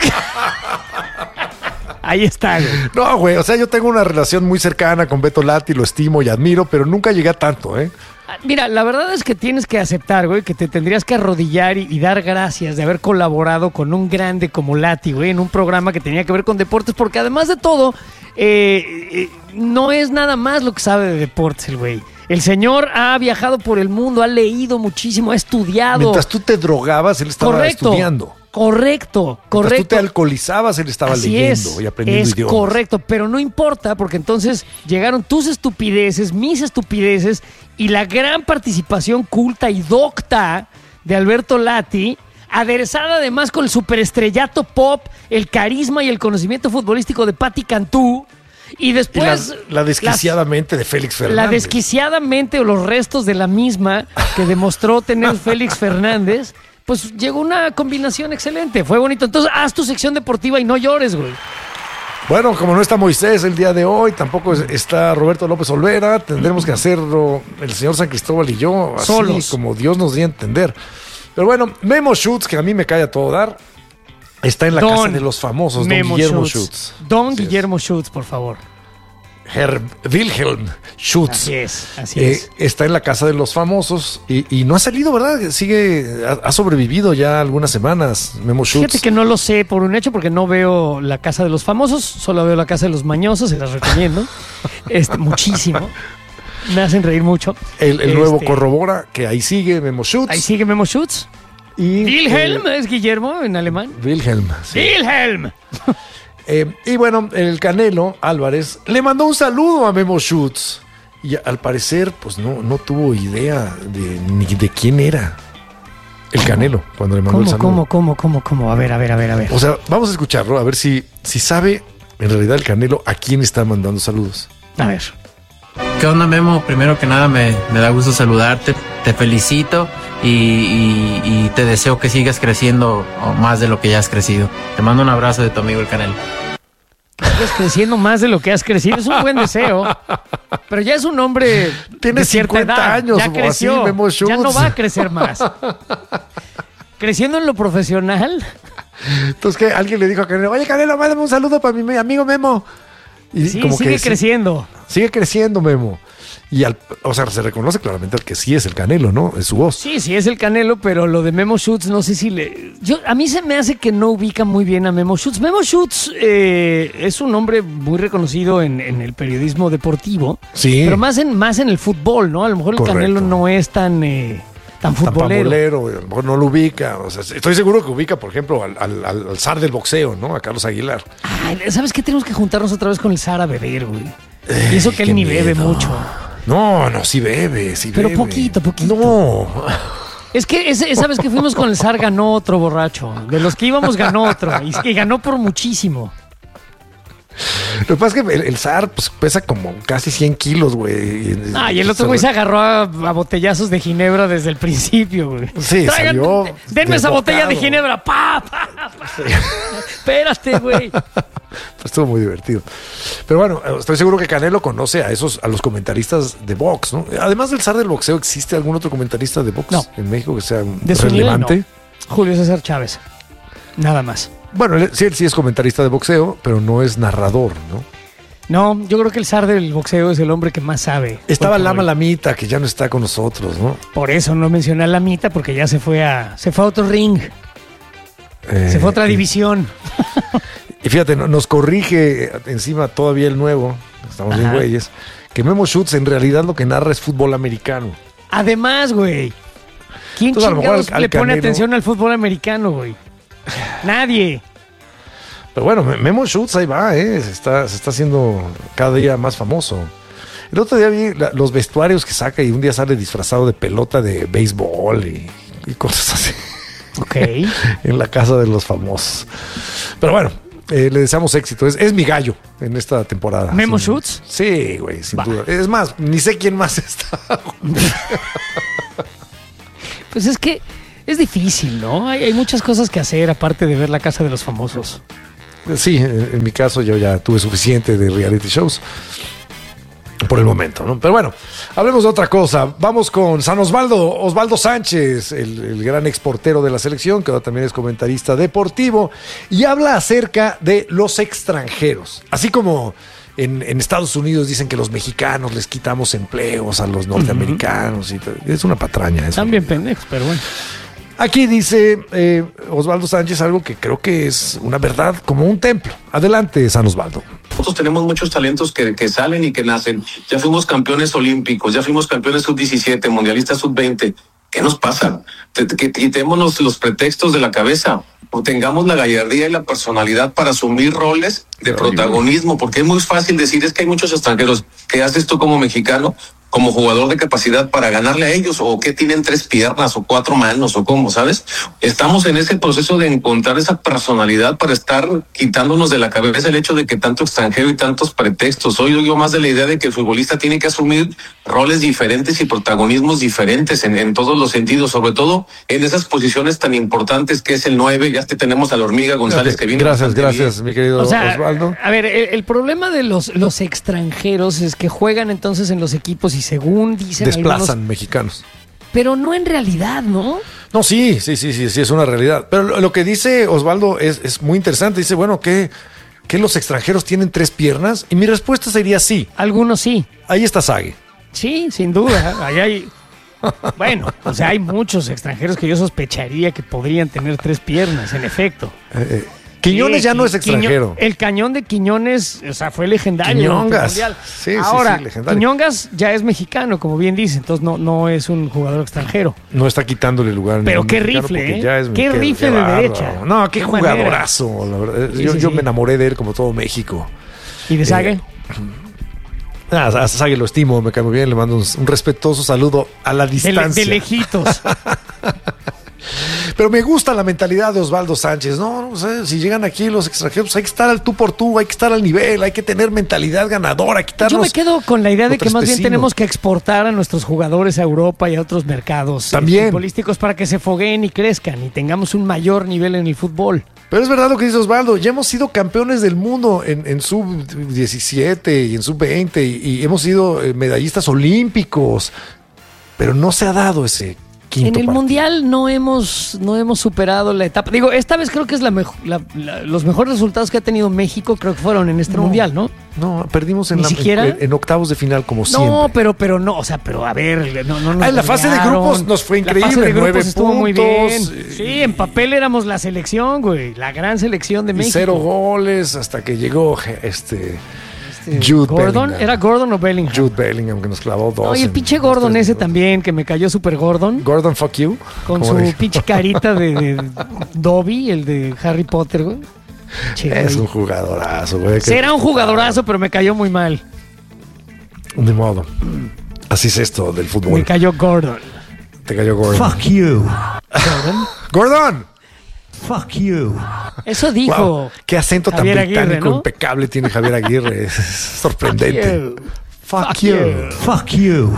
Speaker 1: Ahí está, güey.
Speaker 2: No, güey, o sea, yo tengo una relación muy cercana con Beto Lati, lo estimo y admiro, pero nunca llegué a tanto, ¿eh?
Speaker 1: Mira, la verdad es que tienes que aceptar, güey, que te tendrías que arrodillar y, y dar gracias de haber colaborado con un grande como Lati, güey, en un programa que tenía que ver con deportes, porque además de todo, eh, eh, no es nada más lo que sabe de deportes el güey. El señor ha viajado por el mundo, ha leído muchísimo, ha estudiado.
Speaker 2: Mientras tú te drogabas, él estaba
Speaker 1: Correcto.
Speaker 2: estudiando.
Speaker 1: Correcto, correcto.
Speaker 2: Mientras tú te alcoholizabas, él estaba
Speaker 1: Así
Speaker 2: leyendo
Speaker 1: es,
Speaker 2: y aprendiendo
Speaker 1: es
Speaker 2: idiomas.
Speaker 1: correcto, pero no importa porque entonces llegaron tus estupideces, mis estupideces y la gran participación culta y docta de Alberto Lati, aderezada además con el superestrellato pop, el carisma y el conocimiento futbolístico de Pati Cantú. Y después...
Speaker 2: Y la, la desquiciadamente las, de Félix Fernández.
Speaker 1: La desquiciadamente o los restos de la misma que demostró tener Félix Fernández, pues llegó una combinación excelente. Fue bonito. Entonces, haz tu sección deportiva y no llores, güey.
Speaker 2: Bueno, como no está Moisés el día de hoy, tampoco está Roberto López Olvera, tendremos que hacerlo el señor San Cristóbal y yo, así Solos. Como Dios nos dé a entender. Pero bueno, Memo Schutz, que a mí me cae a todo dar, está en la Don casa de los famosos, Don Guillermo Schutz.
Speaker 1: Don así Guillermo es. Schutz, por favor.
Speaker 2: Herr Wilhelm Schutz.
Speaker 1: Así es, así
Speaker 2: eh,
Speaker 1: es.
Speaker 2: Está en la casa de los famosos y, y no ha salido, ¿verdad? Sigue, ha, ha sobrevivido ya algunas semanas, Memo Schutz.
Speaker 1: Fíjate que no lo sé por un hecho porque no veo la casa de los famosos, solo veo la casa de los mañosos, se las recomiendo. este, muchísimo. Me hacen reír mucho.
Speaker 2: El, el
Speaker 1: este,
Speaker 2: nuevo corrobora que ahí sigue Memo Schutz.
Speaker 1: Ahí sigue Memo Schutz.
Speaker 2: Y
Speaker 1: Wilhelm
Speaker 2: eh,
Speaker 1: es Guillermo en alemán.
Speaker 2: Wilhelm. Sí.
Speaker 1: Wilhelm.
Speaker 2: Eh, y bueno, el Canelo Álvarez le mandó un saludo a Memo Schutz y al parecer pues no, no tuvo idea de, ni de quién era el Canelo cuando le mandó
Speaker 1: ¿Cómo,
Speaker 2: el saludo.
Speaker 1: ¿Cómo, cómo, cómo, cómo? A ver, a ver, a ver, a ver.
Speaker 2: O sea, vamos a escucharlo, a ver si, si sabe en realidad el Canelo a quién está mandando saludos.
Speaker 1: A ver.
Speaker 14: ¿Qué onda, Memo? Primero que nada me, me da gusto saludarte, te felicito y, y, y te deseo que sigas creciendo más de lo que ya has crecido. Te mando un abrazo de tu amigo el Canelo.
Speaker 1: Sigas creciendo más de lo que has crecido, es un buen deseo, pero ya es un hombre
Speaker 2: Tiene
Speaker 1: de cierta
Speaker 2: cincuenta
Speaker 1: edad,
Speaker 2: años,
Speaker 1: ya creció,
Speaker 2: así, Memo Schutz.
Speaker 1: Ya no va a crecer más. Creciendo en lo profesional.
Speaker 2: Entonces, ¿qué? Alguien le dijo a Canelo, oye, Canelo, mándame un saludo para mi amigo Memo. Y
Speaker 1: sí,
Speaker 2: como
Speaker 1: sigue
Speaker 2: que
Speaker 1: creciendo.
Speaker 2: Sigue creciendo, Memo. Y al, o sea, se reconoce claramente al que sí es el Canelo, ¿no? Es su voz.
Speaker 1: Sí, sí es el Canelo, pero lo de Memo Schutz, no sé si le... Yo, a mí se me hace que no ubica muy bien a Memo Schutz. Memo Schutz eh, es un hombre muy reconocido en, en el periodismo deportivo.
Speaker 2: Sí.
Speaker 1: Pero más en, más en el fútbol, ¿no? A lo mejor el
Speaker 2: Correcto.
Speaker 1: Canelo no es tan... Eh, Tan futbolero.
Speaker 2: Tan pambolero, a lo mejor no lo ubica. O sea, estoy seguro que ubica, por ejemplo, al, al, al zar del boxeo, ¿no? A Carlos Aguilar.
Speaker 1: Ay, ¿sabes qué? Tenemos que juntarnos otra vez con el zar a beber, güey. Y eso que
Speaker 2: qué
Speaker 1: él ni
Speaker 2: miedo.
Speaker 1: bebe mucho.
Speaker 2: No, no, sí bebe, sí
Speaker 1: Pero
Speaker 2: bebe.
Speaker 1: poquito, poquito.
Speaker 2: No.
Speaker 1: Es que ese, esa vez que fuimos con el zar ganó otro borracho. De los que íbamos ganó otro. Y, y ganó por muchísimo.
Speaker 2: Lo que pasa es que el, el zar pues, pesa como casi cien kilos, güey.
Speaker 1: Ah, y el otro güey se agarró a, a botellazos de ginebra desde el principio, güey.
Speaker 2: Sí,
Speaker 1: Traigan,
Speaker 2: salió
Speaker 1: denme esa
Speaker 2: desbocado.
Speaker 1: botella de ginebra. ¡Pa, pa, pa! Sí. Espérate, güey.
Speaker 2: Pues estuvo muy divertido. Pero bueno, estoy seguro que Canelo conoce a esos, a los comentaristas de box, ¿no? Además del zar del boxeo, ¿existe algún otro comentarista de box
Speaker 1: no.
Speaker 2: en México que sea
Speaker 1: de
Speaker 2: relevante?
Speaker 1: Nivel, no. Julio César Chávez. Nada más.
Speaker 2: Bueno, él, sí, él sí es comentarista de boxeo, pero no es narrador, ¿no?
Speaker 1: No, yo creo que el zar del boxeo es el hombre que más sabe.
Speaker 2: Estaba Lama Lamita, que ya no está con nosotros, ¿no?
Speaker 1: Por eso no mencioné a Lamita, porque ya se fue a se fue a otro ring. Eh, se fue a otra división.
Speaker 2: Y fíjate, nos corrige encima todavía el nuevo, estamos bien güeyes, que Memo Schutz en realidad lo que narra es fútbol americano.
Speaker 1: Además, güey. ¿Quién
Speaker 2: Entonces,
Speaker 1: chingados
Speaker 2: al, al
Speaker 1: le pone
Speaker 2: Canelo...
Speaker 1: atención al fútbol americano, güey? Nadie.
Speaker 2: Pero bueno, Memo Schutz ahí va, ¿eh? Se está, se está haciendo cada día más famoso. El otro día vi la, los vestuarios que saca y un día sale disfrazado de pelota de béisbol y, y cosas así.
Speaker 1: Ok.
Speaker 2: En la casa de los famosos. Pero bueno, Eh, le deseamos éxito. Es, es mi gallo en esta temporada.
Speaker 1: ¿Memo
Speaker 2: sí.
Speaker 1: Schutz?
Speaker 2: Sí, güey, sin
Speaker 1: Va.
Speaker 2: duda. Es más, ni sé quién más está.
Speaker 1: Pues es que es difícil, ¿no? Hay, hay muchas cosas que hacer aparte de ver La Casa de los Famosos.
Speaker 2: Sí, en, en mi caso yo ya tuve suficiente de reality shows. Por el momento, ¿no? Pero bueno, hablemos de otra cosa. Vamos con San Osvaldo, Osvaldo Sánchez, el, el gran exportero de la selección, que ahora también es comentarista deportivo, y habla acerca de los extranjeros. Así como en, en Estados Unidos dicen que los mexicanos les quitamos empleos a los norteamericanos. Uh-huh. y todo. Es una patraña eso.
Speaker 1: También pendejos, pero bueno.
Speaker 2: Aquí dice eh, Osvaldo Sánchez algo que creo que es una verdad como un templo. Adelante, San Osvaldo.
Speaker 15: Nosotros tenemos muchos talentos que, que salen y que nacen. Ya fuimos campeones olímpicos, ya fuimos campeones sub diecisiete, mundialistas sub veinte. ¿Qué nos pasa? Que, que quitémonos los pretextos de la cabeza. O tengamos la gallardía y la personalidad para asumir roles de protagonismo, porque es muy fácil decir, es que hay muchos extranjeros. ¿Qué haces tú como mexicano, como jugador de capacidad para ganarle a ellos? ¿O qué tienen tres piernas o cuatro manos o cómo, sabes? Estamos en ese proceso de encontrar esa personalidad para estar quitándonos de la cabeza el hecho de que tanto extranjero y tantos pretextos. Soy yo más de la idea de que el futbolista tiene que asumir roles diferentes y protagonismos diferentes en, en todos los sentidos, sobre todo en esas posiciones tan importantes que es el nueve. Ya te tenemos a la hormiga González, que viene.
Speaker 2: Gracias, gracias, bien. Mi querido
Speaker 1: o sea,
Speaker 2: Osvaldo.
Speaker 1: A ver, el, el problema de los, los extranjeros es que juegan entonces en los equipos y según dicen
Speaker 2: desplazan
Speaker 1: algunos,
Speaker 2: mexicanos.
Speaker 1: Pero no en realidad, ¿no?
Speaker 2: No, sí, sí, sí, sí, sí, es una realidad. Pero lo, lo que dice Osvaldo es, es muy interesante. Dice, bueno, ¿qué, ¿qué los extranjeros tienen tres piernas? Y mi respuesta sería sí.
Speaker 1: Algunos sí.
Speaker 2: Ahí está Sague.
Speaker 1: Sí, sin duda. Ahí hay... Bueno, o sea, hay muchos extranjeros que yo sospecharía que podrían tener tres piernas, en efecto.
Speaker 2: Eh, eh. Quiñones sí, ya no es extranjero.
Speaker 1: Quiño, el cañón de Quiñones, o sea, fue legendario.
Speaker 2: Quiñongas.
Speaker 1: Sí, Ahora, sí, sí, legendario. Quiñongas ya es mexicano, como bien dice, entonces no, no es un jugador extranjero.
Speaker 2: No está quitándole lugar.
Speaker 1: Pero qué rifle, ¿eh? Ya es, qué, qué rifle qué de derecha.
Speaker 2: No, qué, qué jugadorazo, la verdad. Sí, yo, sí, yo sí. me enamoré de él como todo México.
Speaker 1: ¿Y de Sague? Eh,
Speaker 2: Ah, a Sague lo estimo, me cae muy bien, le mando un, un respetuoso saludo a la distancia.
Speaker 1: De, de lejitos.
Speaker 2: Pero me gusta la mentalidad de Osvaldo Sánchez. No, no sé, si llegan aquí los extranjeros, pues hay que estar al tú por tú, hay que estar al nivel, hay que tener mentalidad ganadora, quitarnos.
Speaker 1: Yo me quedo con la idea de que más bien tenemos que exportar a nuestros jugadores a Europa y a otros mercados
Speaker 2: también
Speaker 1: futbolísticos para que se fogueen y crezcan y tengamos un mayor nivel en el fútbol.
Speaker 2: Pero es verdad lo que dice Osvaldo, ya hemos sido campeones del mundo en, en sub diecisiete y en sub veinte y, y hemos sido medallistas olímpicos, pero no se ha dado ese quinto
Speaker 1: en el
Speaker 2: partido.
Speaker 1: Mundial no hemos no hemos superado la etapa. Digo, esta vez creo que es la, mejo, la, la los mejores resultados que ha tenido México, creo que fueron en este
Speaker 2: no, Mundial, ¿no?
Speaker 1: No,
Speaker 2: perdimos en,
Speaker 1: ¿Ni
Speaker 2: la,
Speaker 1: siquiera?
Speaker 2: en, en octavos de final como
Speaker 1: no,
Speaker 2: siempre.
Speaker 1: No, pero pero no, o sea, pero a ver, no, no nos
Speaker 2: ah, en la fase de grupos nos fue increíble,
Speaker 1: la fase de grupos
Speaker 2: nueve
Speaker 1: estuvo
Speaker 2: puntos,
Speaker 1: muy bien. Sí, en papel éramos la selección, güey, la gran selección de
Speaker 2: y
Speaker 1: México.
Speaker 2: Cero goles hasta que llegó este Jude
Speaker 1: Gordon,
Speaker 2: Bellingham.
Speaker 1: ¿era Gordon o Bellingham?
Speaker 2: Jude Bellingham, que nos clavó dos.
Speaker 1: Oye, el pinche Gordon ese también, que me cayó súper Gordon.
Speaker 2: Gordon, fuck you.
Speaker 1: Con su dijo? pinche carita de, de Dobby, el de Harry Potter, güey.
Speaker 2: Che, es güey. un jugadorazo, güey.
Speaker 1: Será un jugadorazo, pero me cayó muy mal.
Speaker 2: De modo. Así es esto del fútbol.
Speaker 1: Me cayó Gordon.
Speaker 2: Te cayó Gordon.
Speaker 1: Fuck you. ¿Gordon?
Speaker 2: ¡Gordon!
Speaker 1: Fuck you. Eso dijo.
Speaker 2: Wow, qué acento
Speaker 1: Javier
Speaker 2: tan británico,
Speaker 1: Aguirre, ¿no?
Speaker 2: impecable tiene Javier Aguirre. Es sorprendente.
Speaker 1: Fuck, Fuck you. you.
Speaker 2: Fuck you.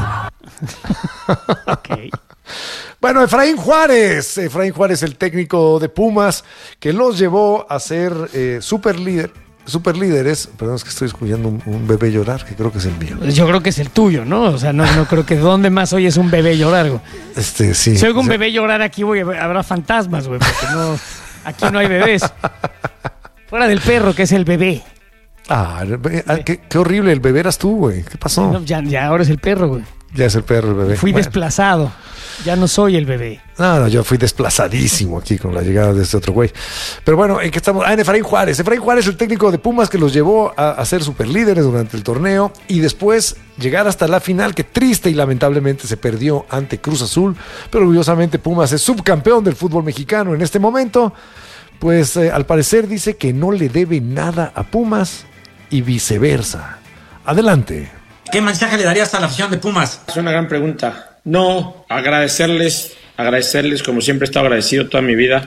Speaker 1: Ok.
Speaker 2: Bueno, Efraín Juárez. Efraín Juárez, el técnico de Pumas, que los llevó a ser eh, super líder. Super líderes, perdón, es que estoy escuchando un, un bebé llorar, que creo que es el mío.
Speaker 1: Yo creo que es el tuyo, ¿no? O sea, no, no creo que ¿dónde más oyes un bebé llorar, güey?
Speaker 2: Este, sí.
Speaker 1: Si oigo un
Speaker 2: o sea,
Speaker 1: bebé llorar aquí, güey, habrá fantasmas, güey, porque no, aquí no hay bebés. Fuera del perro, que es el bebé.
Speaker 2: Ah, qué, qué horrible, el bebé eras tú, güey. ¿Qué pasó?
Speaker 1: No, ya, ya ahora es el perro, güey.
Speaker 2: Ya es el perro, el bebé.
Speaker 1: Fui bueno. desplazado. Ya no soy el bebé.
Speaker 2: No, no, yo fui desplazadísimo aquí con la llegada de este otro güey. Pero bueno, ¿en qué estamos? Ah, en Efraín Juárez. Efraín Juárez, el técnico de Pumas que los llevó a, a ser superlíderes durante el torneo y después llegar hasta la final, que triste y lamentablemente se perdió ante Cruz Azul. Pero orgullosamente Pumas es subcampeón del fútbol mexicano en este momento. Pues eh, al parecer dice que no le debe nada a Pumas y viceversa. Adelante.
Speaker 18: ¿Qué mensaje le darías a la afición de Pumas?
Speaker 19: Es una gran pregunta. No, agradecerles, agradecerles como siempre he estado agradecido toda mi vida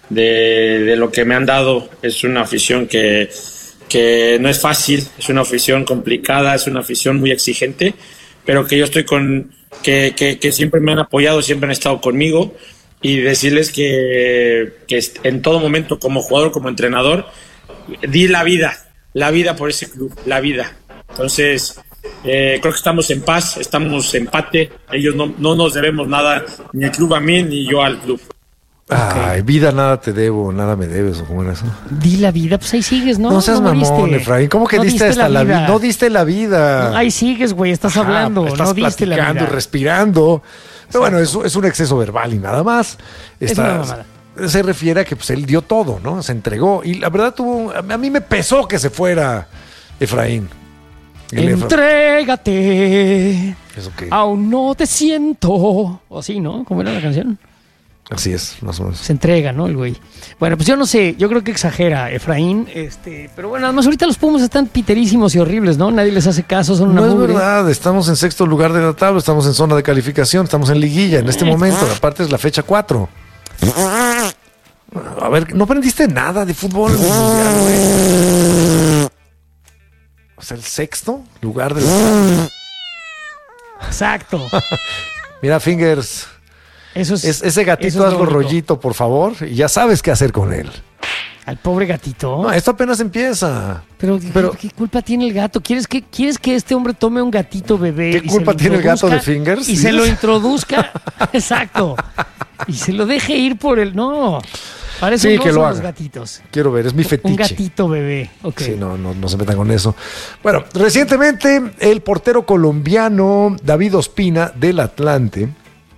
Speaker 18: de, de lo que me han dado. Es una afición que, que no es fácil, es una afición complicada, es una afición muy exigente, pero que yo estoy con, que, que, que siempre me han apoyado, siempre han estado conmigo, y decirles que, que en todo momento, como jugador, como entrenador, di la vida, la vida por ese club, la vida. Entonces, eh, creo que estamos en paz, estamos en empate, ellos no, no nos debemos nada, ni el club a mí, ni yo al club.
Speaker 2: Ay, vida, nada te debo, nada me debes, o cómo era eso.
Speaker 1: Di la vida, pues ahí sigues, ¿no?
Speaker 2: No seas
Speaker 1: no
Speaker 2: mamón,
Speaker 1: moriste.
Speaker 2: Efraín. ¿Cómo que
Speaker 1: no
Speaker 2: diste hasta la vida? No diste la vida.
Speaker 1: No, ahí sigues, güey, estás
Speaker 2: Ajá,
Speaker 1: hablando,
Speaker 2: estás
Speaker 1: no diste la
Speaker 2: platicando,
Speaker 1: vida.
Speaker 2: respirando. Pero bueno, es, es un exceso verbal y nada más.
Speaker 1: Es
Speaker 2: Está,
Speaker 1: una mamada.
Speaker 2: Se refiere a que pues, él dio todo, ¿no? Se entregó. Y la verdad tuvo. A mí me pesó que se fuera Efraín. El Efra-
Speaker 1: Entrégate.
Speaker 2: ¿Eso qué?
Speaker 1: Aún no te siento. O así, ¿no? ¿Cómo era la canción?
Speaker 2: Así es, más o menos.
Speaker 1: Se entrega, ¿no? El güey. Bueno, pues yo no sé, yo creo que exagera Efraín, este, pero bueno, además ahorita los Pumas están piterísimos y horribles, ¿no? Nadie les hace caso, son una
Speaker 2: No es
Speaker 1: mugre.
Speaker 2: verdad, estamos en sexto lugar de la tabla, estamos en zona de calificación, estamos en liguilla en este momento, aparte es la fecha cuatro. A ver, ¿no aprendiste nada de fútbol mundial, güey? O sea, el sexto lugar de la tabla.
Speaker 1: Exacto.
Speaker 2: Mira, Fingers.
Speaker 1: Eso es,
Speaker 2: Es- ese gatito,
Speaker 1: eso es
Speaker 2: hazlo
Speaker 1: lo único.
Speaker 2: rollito, por favor, y ya sabes qué hacer con él.
Speaker 1: Al pobre gatito.
Speaker 2: No, esto apenas empieza.
Speaker 1: Pero,
Speaker 2: Pero-
Speaker 1: ¿qué, qué culpa tiene el gato? ¿Quieres que, ¿Quieres que este hombre tome un gatito bebé?
Speaker 2: ¿Qué
Speaker 1: y se
Speaker 2: culpa
Speaker 1: lo
Speaker 2: tiene el gato de
Speaker 1: introduzca
Speaker 2: Fingers?
Speaker 1: Y se lo
Speaker 2: ¿Dices?
Speaker 1: introduzca. Exacto. Y se lo deje ir por el. No. Para eso
Speaker 2: Sí,
Speaker 1: no
Speaker 2: que lo
Speaker 1: son
Speaker 2: haga.
Speaker 1: los gatitos.
Speaker 2: Quiero ver, es mi fetiche.
Speaker 1: Un gatito bebé. Ok.
Speaker 2: Sí, no, no, no se metan con eso. Bueno, recientemente el portero colombiano David Ospina del Atlante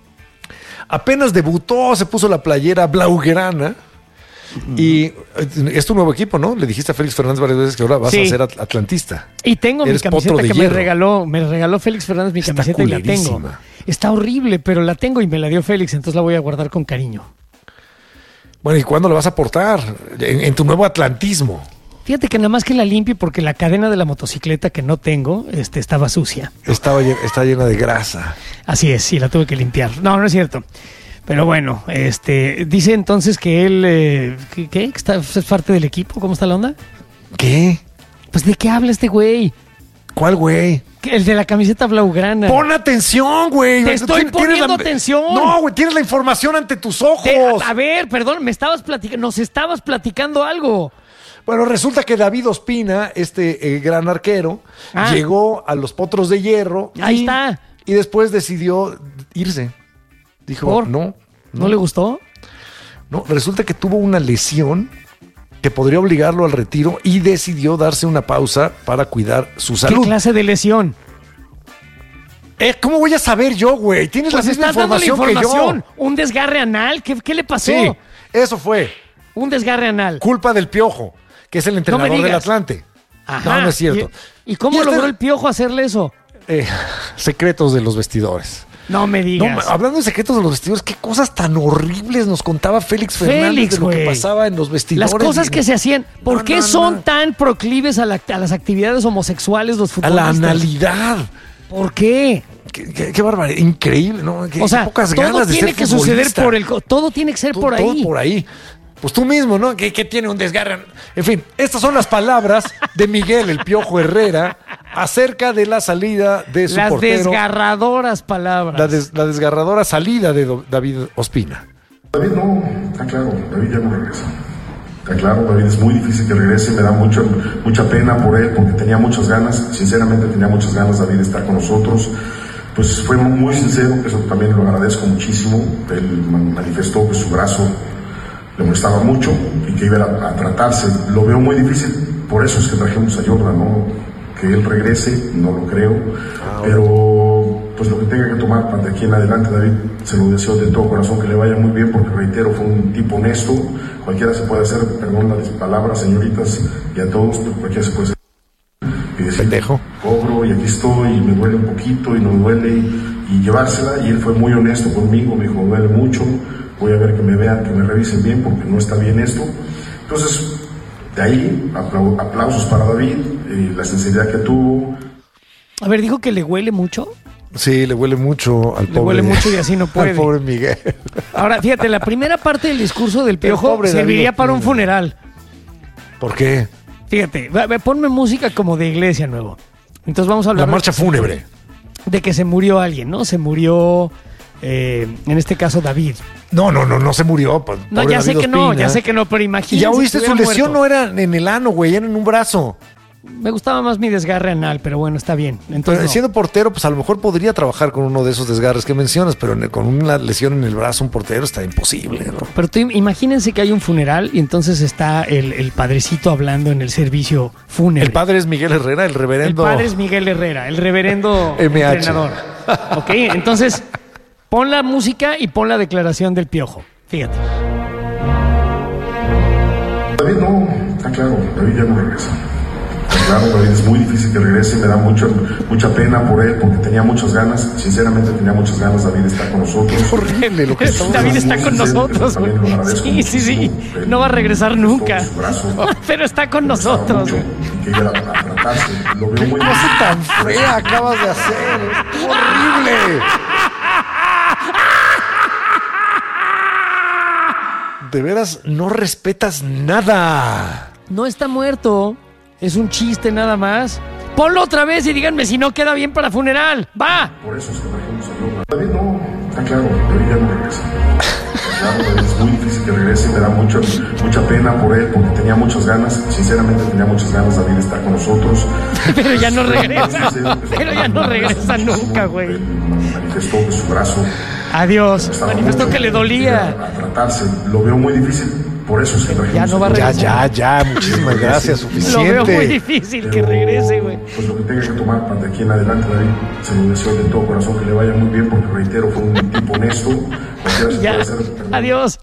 Speaker 2: apenas debutó, se puso la playera blaugrana. Y eh, es tu nuevo equipo, ¿no? Le dijiste a Félix Fernández varias veces que ahora vas
Speaker 1: Sí.
Speaker 2: a ser at- atlantista.
Speaker 1: Y tengo
Speaker 2: Eres
Speaker 1: mi
Speaker 2: potro
Speaker 1: camiseta
Speaker 2: de
Speaker 1: que me
Speaker 2: hierro.
Speaker 1: regaló, me regaló Félix Fernández mi
Speaker 2: Está
Speaker 1: camiseta y la tengo.
Speaker 2: culerísima.
Speaker 1: Está horrible, pero la tengo y me la dio Félix, entonces la voy a guardar con cariño.
Speaker 2: Bueno, ¿y cuándo la vas a aportar? En, en tu nuevo atlantismo.
Speaker 1: Fíjate que nada más que la limpie porque la cadena de la motocicleta que no tengo, este, estaba sucia.
Speaker 2: Estaba llen- está llena de grasa.
Speaker 1: Así es, sí, la tuve que limpiar. No, no es cierto. Pero bueno, este, dice entonces que él, eh, ¿qué? ¿Qué? ¿Que está, es parte del equipo? ¿Cómo está la onda?
Speaker 2: ¿Qué?
Speaker 1: Pues ¿de qué habla este güey?
Speaker 2: ¿Cuál güey?
Speaker 1: Que El de la camiseta blaugrana.
Speaker 2: Pon atención, güey.
Speaker 1: Te estoy
Speaker 2: Tienes- tienes
Speaker 1: poniendo
Speaker 2: la-
Speaker 1: atención.
Speaker 2: No, güey, tienes la información ante tus ojos.
Speaker 1: Te- a, a ver, perdón, me estabas platicando, nos estabas platicando algo.
Speaker 2: Bueno, resulta que David Ospina, este eh, gran arquero,
Speaker 1: Ah.
Speaker 2: llegó a los Potros de Hierro.
Speaker 1: Ahí
Speaker 2: y,
Speaker 1: está.
Speaker 2: Y después decidió irse. Dijo,
Speaker 1: ¿Por?
Speaker 2: no,
Speaker 1: ¿No le gustó?
Speaker 2: no. Resulta que tuvo una lesión que podría obligarlo al retiro y decidió darse una pausa para cuidar su
Speaker 1: ¿Qué
Speaker 2: salud.
Speaker 1: clase de lesión?
Speaker 2: Eh, ¿Cómo voy a saber yo, güey? Tienes
Speaker 1: Pues
Speaker 2: la misma
Speaker 1: estás dando la
Speaker 2: información,
Speaker 1: información.
Speaker 2: que
Speaker 1: ¿Un desgarre anal? ¿Qué, qué le
Speaker 2: yo.
Speaker 1: pasó?
Speaker 2: Sí, eso fue.
Speaker 1: Un desgarre anal.
Speaker 2: Culpa del Piojo, que es el entrenador del
Speaker 1: digas.
Speaker 2: Atlante.
Speaker 1: Ajá.
Speaker 2: No, no es cierto.
Speaker 1: ¿Y, y cómo
Speaker 2: Y este-
Speaker 1: logró el Piojo hacerle eso?
Speaker 2: Eh, secretos de los vestidores.
Speaker 1: No me
Speaker 2: No,
Speaker 1: digas.
Speaker 2: hablando de secretos de los vestidores, qué cosas tan horribles nos contaba Félix Fernández
Speaker 1: Félix,
Speaker 2: de lo que
Speaker 1: güey.
Speaker 2: pasaba en los vestidores.
Speaker 1: Las cosas
Speaker 2: y-
Speaker 1: que se hacían. ¿Por
Speaker 2: No,
Speaker 1: qué
Speaker 2: no,
Speaker 1: son
Speaker 2: no.
Speaker 1: tan proclives a, la- a las actividades homosexuales los
Speaker 2: A la
Speaker 1: futbolistas?
Speaker 2: analidad.
Speaker 1: ¿Por qué?
Speaker 2: Qué, qué- qué barbaridad. Increíble, ¿no? Qué,
Speaker 1: O sea,
Speaker 2: qué pocas
Speaker 1: todo
Speaker 2: ganas de
Speaker 1: tiene
Speaker 2: ser
Speaker 1: que suceder
Speaker 2: futbolista.
Speaker 1: por el... co- Todo tiene que ser
Speaker 2: Todo-
Speaker 1: por
Speaker 2: todo
Speaker 1: ahí.
Speaker 2: por ahí. Pues tú mismo, ¿no? Que, que tiene un desgarre. En fin, estas son las palabras de Miguel el Piojo Herrera acerca de la salida de su
Speaker 1: Las
Speaker 2: portero.
Speaker 1: desgarradoras palabras.
Speaker 2: La, des- la desgarradora salida de Do- David Ospina.
Speaker 6: David no, está claro, David ya no regresa. Está claro, David es muy difícil que regrese, me da mucho, mucha pena por él porque tenía muchas ganas, sinceramente tenía muchas ganas David de estar con nosotros. Pues fue muy sincero, eso también lo agradezco muchísimo. Él manifestó que su brazo le molestaba mucho y que iba a, a tratarse. Lo veo muy difícil, por eso es que trajimos a Jordan, ¿no? Que él regrese, no lo creo, pero pues lo que tenga que tomar para de aquí en adelante, David, se lo deseo de todo corazón que le vaya muy bien, porque reitero, fue un tipo honesto, cualquiera se puede hacer, perdón las palabras, señoritas, y a todos, pero cualquiera se puede hacer. Y decir, cobro y aquí estoy, y me duele un poquito, y no me duele, y, y llevársela, y él fue muy honesto conmigo, me dijo, duele mucho, voy a ver que me vean, que me revisen bien, porque no está bien esto. Entonces, de ahí, apla- aplausos para David, y la sinceridad que tuvo.
Speaker 1: A ver, dijo que le huele mucho.
Speaker 2: Sí, le huele mucho al
Speaker 1: Le
Speaker 2: pobre.
Speaker 1: huele mucho y así no puede.
Speaker 2: Al pobre Miguel.
Speaker 1: Ahora, fíjate, la primera parte del discurso del Piojo
Speaker 2: pobre
Speaker 1: serviría
Speaker 2: David
Speaker 1: para un
Speaker 2: Ospina.
Speaker 1: funeral.
Speaker 2: ¿Por qué?
Speaker 1: Fíjate, va- va, ponme música como de iglesia nuevo. Entonces vamos a hablar
Speaker 2: La marcha fúnebre.
Speaker 1: de que se murió alguien, ¿no? Se murió, eh, en este caso, David.
Speaker 2: No, no, no, no se murió. po-
Speaker 1: No,
Speaker 2: pobre
Speaker 1: ya sé
Speaker 2: David
Speaker 1: que no,
Speaker 2: Ospina.
Speaker 1: ya sé que no, pero imagínate.
Speaker 2: Y ya oíste,
Speaker 1: si
Speaker 2: su
Speaker 1: estuviera
Speaker 2: lesión
Speaker 1: muerto.
Speaker 2: no era en el ano, güey, era en un brazo.
Speaker 1: Me gustaba más mi desgarre anal, pero bueno, está bien.
Speaker 2: Pero
Speaker 1: Entonces, no.
Speaker 2: siendo portero, pues a lo mejor podría trabajar con uno de esos desgarres que mencionas, pero en- con una lesión en el brazo, un portero está imposible, ¿no?
Speaker 1: Pero tú im- imagínense que hay un funeral y entonces está el, el padrecito hablando en el servicio fúnebre.
Speaker 2: El padre es Miguel Herrera, el
Speaker 1: El
Speaker 2: reverendo.
Speaker 1: padre es Miguel Herrera, el reverendo
Speaker 2: M H.
Speaker 1: entrenador. Ok, entonces pon la música y pon la declaración del Piojo. Fíjate.
Speaker 6: David no, está claro, David ya no regresa. Está claro, David es muy difícil que regrese, me da mucha, mucha pena por él porque tenía muchas ganas, sinceramente tenía muchas ganas, David está con nosotros.
Speaker 2: Horrible lo que estamos
Speaker 1: David está
Speaker 6: muy
Speaker 1: con
Speaker 6: sinceros,
Speaker 1: nosotros.
Speaker 6: también lo
Speaker 1: güey.
Speaker 6: agradezco
Speaker 1: Sí, sí, sí.
Speaker 6: muchísimo.
Speaker 1: No va a regresar nunca.
Speaker 6: Su brazo,
Speaker 1: Pero está con nosotros. güey.
Speaker 6: y que ella a tratarse, lo veo muy
Speaker 2: ¿Qué cosa tan fea acabas de hacer? ¡Es horrible! De veras, no respetas nada.
Speaker 1: No está muerto. Es un chiste nada más. Ponlo otra vez y díganme si no queda bien para funeral. ¡Va!
Speaker 6: Por eso es que trajimos a Dios. David no, está claro, David ya no regresa. Está claro, David es muy difícil que regrese, me da mucha, mucha pena por él porque tenía muchas ganas, sinceramente tenía muchas ganas, David está con nosotros.
Speaker 1: Pero ya no regresa. Pero ya no regresa nunca, güey.
Speaker 6: Manifestó que su brazo
Speaker 1: Adiós.
Speaker 6: estaba
Speaker 1: Manifestó
Speaker 6: mucho,
Speaker 1: que le dolía.
Speaker 6: a tratarse, lo veo muy difícil, por eso es que trajimos
Speaker 1: Ya no va a
Speaker 2: Ya,
Speaker 1: regresar.
Speaker 2: ya, ya, muchísimas gracias,
Speaker 1: Lo veo muy
Speaker 2: suficiente.
Speaker 1: difícil que regrese, güey.
Speaker 6: Pues lo que tenga que tomar para de aquí en adelante, David, se lo deseo de todo corazón que le vaya muy bien, porque reitero, fue un tipo honesto. Cualquiera se
Speaker 1: Ya.
Speaker 6: puede hacer, pero-
Speaker 1: Adiós.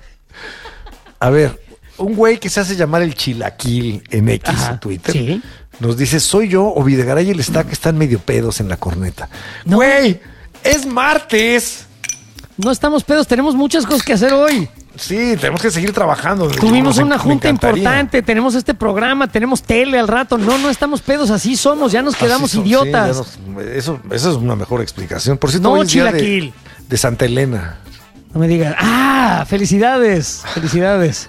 Speaker 2: A ver, un güey que se hace llamar el Chilaquil en X,
Speaker 1: Ajá,
Speaker 2: en Twitter,
Speaker 1: sí.
Speaker 2: nos dice, soy yo o Videgaray y el Stack están medio pedos en la corneta.
Speaker 1: No.
Speaker 2: Güey, es martes.
Speaker 1: No estamos pedos, tenemos muchas cosas que hacer hoy.
Speaker 2: Sí, tenemos que seguir trabajando.
Speaker 1: Tuvimos
Speaker 2: Me-
Speaker 1: una
Speaker 2: me
Speaker 1: junta
Speaker 2: encantaría.
Speaker 1: importante, tenemos este programa, tenemos tele al rato. No, no estamos pedos, así somos, ya nos quedamos
Speaker 2: Así son,
Speaker 1: idiotas.
Speaker 2: sí, ya nos- eso, eso es una mejor explicación. Por cierto,
Speaker 1: No,
Speaker 2: hoy es día de,
Speaker 1: Chilaquil.
Speaker 2: de Santa Elena.
Speaker 1: No me digan, ah, felicidades, felicidades.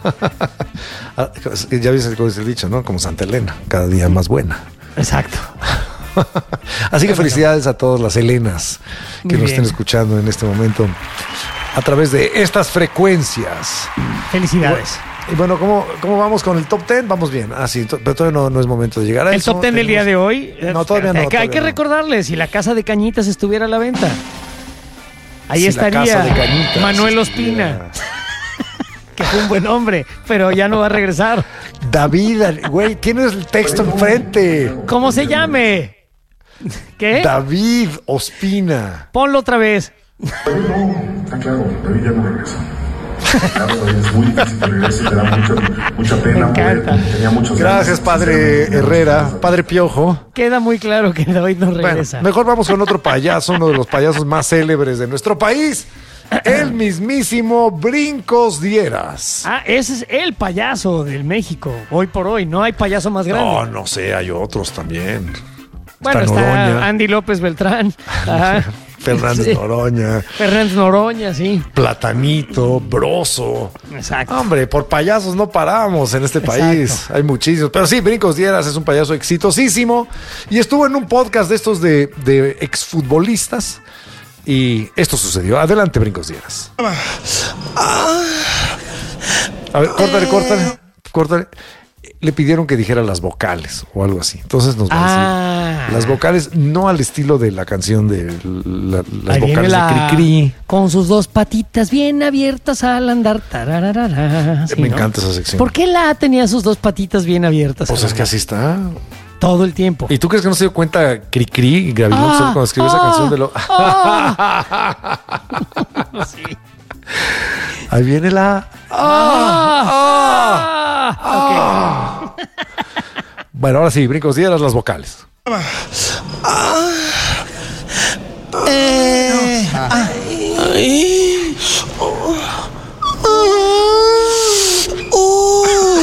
Speaker 2: Ah, ya viste cómo es el dicho, ¿no? Como Santa Elena, cada día más buena.
Speaker 1: Exacto.
Speaker 2: Así que felicidades a todas las Helenas que
Speaker 1: Muy
Speaker 2: nos
Speaker 1: bien.
Speaker 2: estén escuchando en este momento a través de estas frecuencias.
Speaker 1: Felicidades.
Speaker 2: Y bueno, ¿cómo, cómo vamos con el top ten? Vamos bien. Ah, sí, to- pero todavía no, no es momento de llegar a
Speaker 1: El
Speaker 2: eso.
Speaker 1: top ten del día de hoy. eh,
Speaker 2: No, todavía no,
Speaker 1: Hay que- hay
Speaker 2: todavía
Speaker 1: que
Speaker 2: no.
Speaker 1: recordarles, si la casa de Cañitas estuviera a la venta. Ahí
Speaker 2: Si la
Speaker 1: estaría
Speaker 2: casa de Cañitas
Speaker 1: Manuel
Speaker 2: estuviera-
Speaker 1: Ospina, que fue un buen hombre, pero ya no va a regresar.
Speaker 2: David, güey, tienes el texto enfrente.
Speaker 1: ¿Cómo se llame? ¿Qué?
Speaker 2: David Ospina.
Speaker 1: Ponlo otra vez.
Speaker 6: David no, está claro, David ya no regresa. Está claro, David es muy difícil que regrese, me da mucha, mucha pena por él porque tenía muchas ganas.
Speaker 2: Gracias, padre Herrera, padre Piojo.
Speaker 1: Queda muy claro que David no
Speaker 2: Bueno,
Speaker 1: regresa.
Speaker 2: mejor vamos con otro payaso, uno de los payasos más célebres de nuestro país. El mismísimo Brincos Dieras.
Speaker 1: Ah, ese es el payaso del México. Hoy por hoy, no hay payaso más grande.
Speaker 2: No, no sé, hay otros también.
Speaker 1: bueno, está,
Speaker 2: Noroña.
Speaker 1: Andy López Beltrán. Ajá.
Speaker 2: Fernández
Speaker 1: Sí.
Speaker 2: Noroña,
Speaker 1: Fernández Noroña, sí.
Speaker 2: Platanito, Broso.
Speaker 1: Exacto.
Speaker 2: Hombre, por payasos no paramos en este
Speaker 1: Exacto.
Speaker 2: país. Hay muchísimos. Pero sí, Brincos Dieras es un payaso exitosísimo. Y estuvo en un podcast de estos de, de exfutbolistas. Y esto sucedió. Adelante, Brincos Dieras. A ver, córtale, córtale, córtale. Le pidieron que dijera las vocales o algo así. Entonces nos va
Speaker 1: Ah.
Speaker 2: a decir las vocales, no al estilo de la canción de la- las
Speaker 1: Ahí viene
Speaker 2: vocales
Speaker 1: la-
Speaker 2: de Cricri.
Speaker 1: Con sus dos patitas bien abiertas al andar. Tararara. Sí,
Speaker 2: Me
Speaker 1: ¿no?
Speaker 2: encanta esa sección.
Speaker 1: ¿Por qué la A tenía sus dos patitas bien abiertas?
Speaker 2: Pues
Speaker 1: al
Speaker 2: es que
Speaker 1: andar?
Speaker 2: así está.
Speaker 1: Todo el tiempo.
Speaker 2: ¿Y tú crees que no se dio cuenta Cricri y Gavilán
Speaker 1: Ah,
Speaker 2: cuando escribió esa
Speaker 1: ah,
Speaker 2: canción de lo...
Speaker 1: Sí.
Speaker 2: Ahí viene la...
Speaker 1: Ah,
Speaker 2: Ah.
Speaker 1: ok.
Speaker 2: Bueno, ahora sí, Brincos Dieras, las vocales.
Speaker 12: Eh, ah, ay, oh, oh, uh.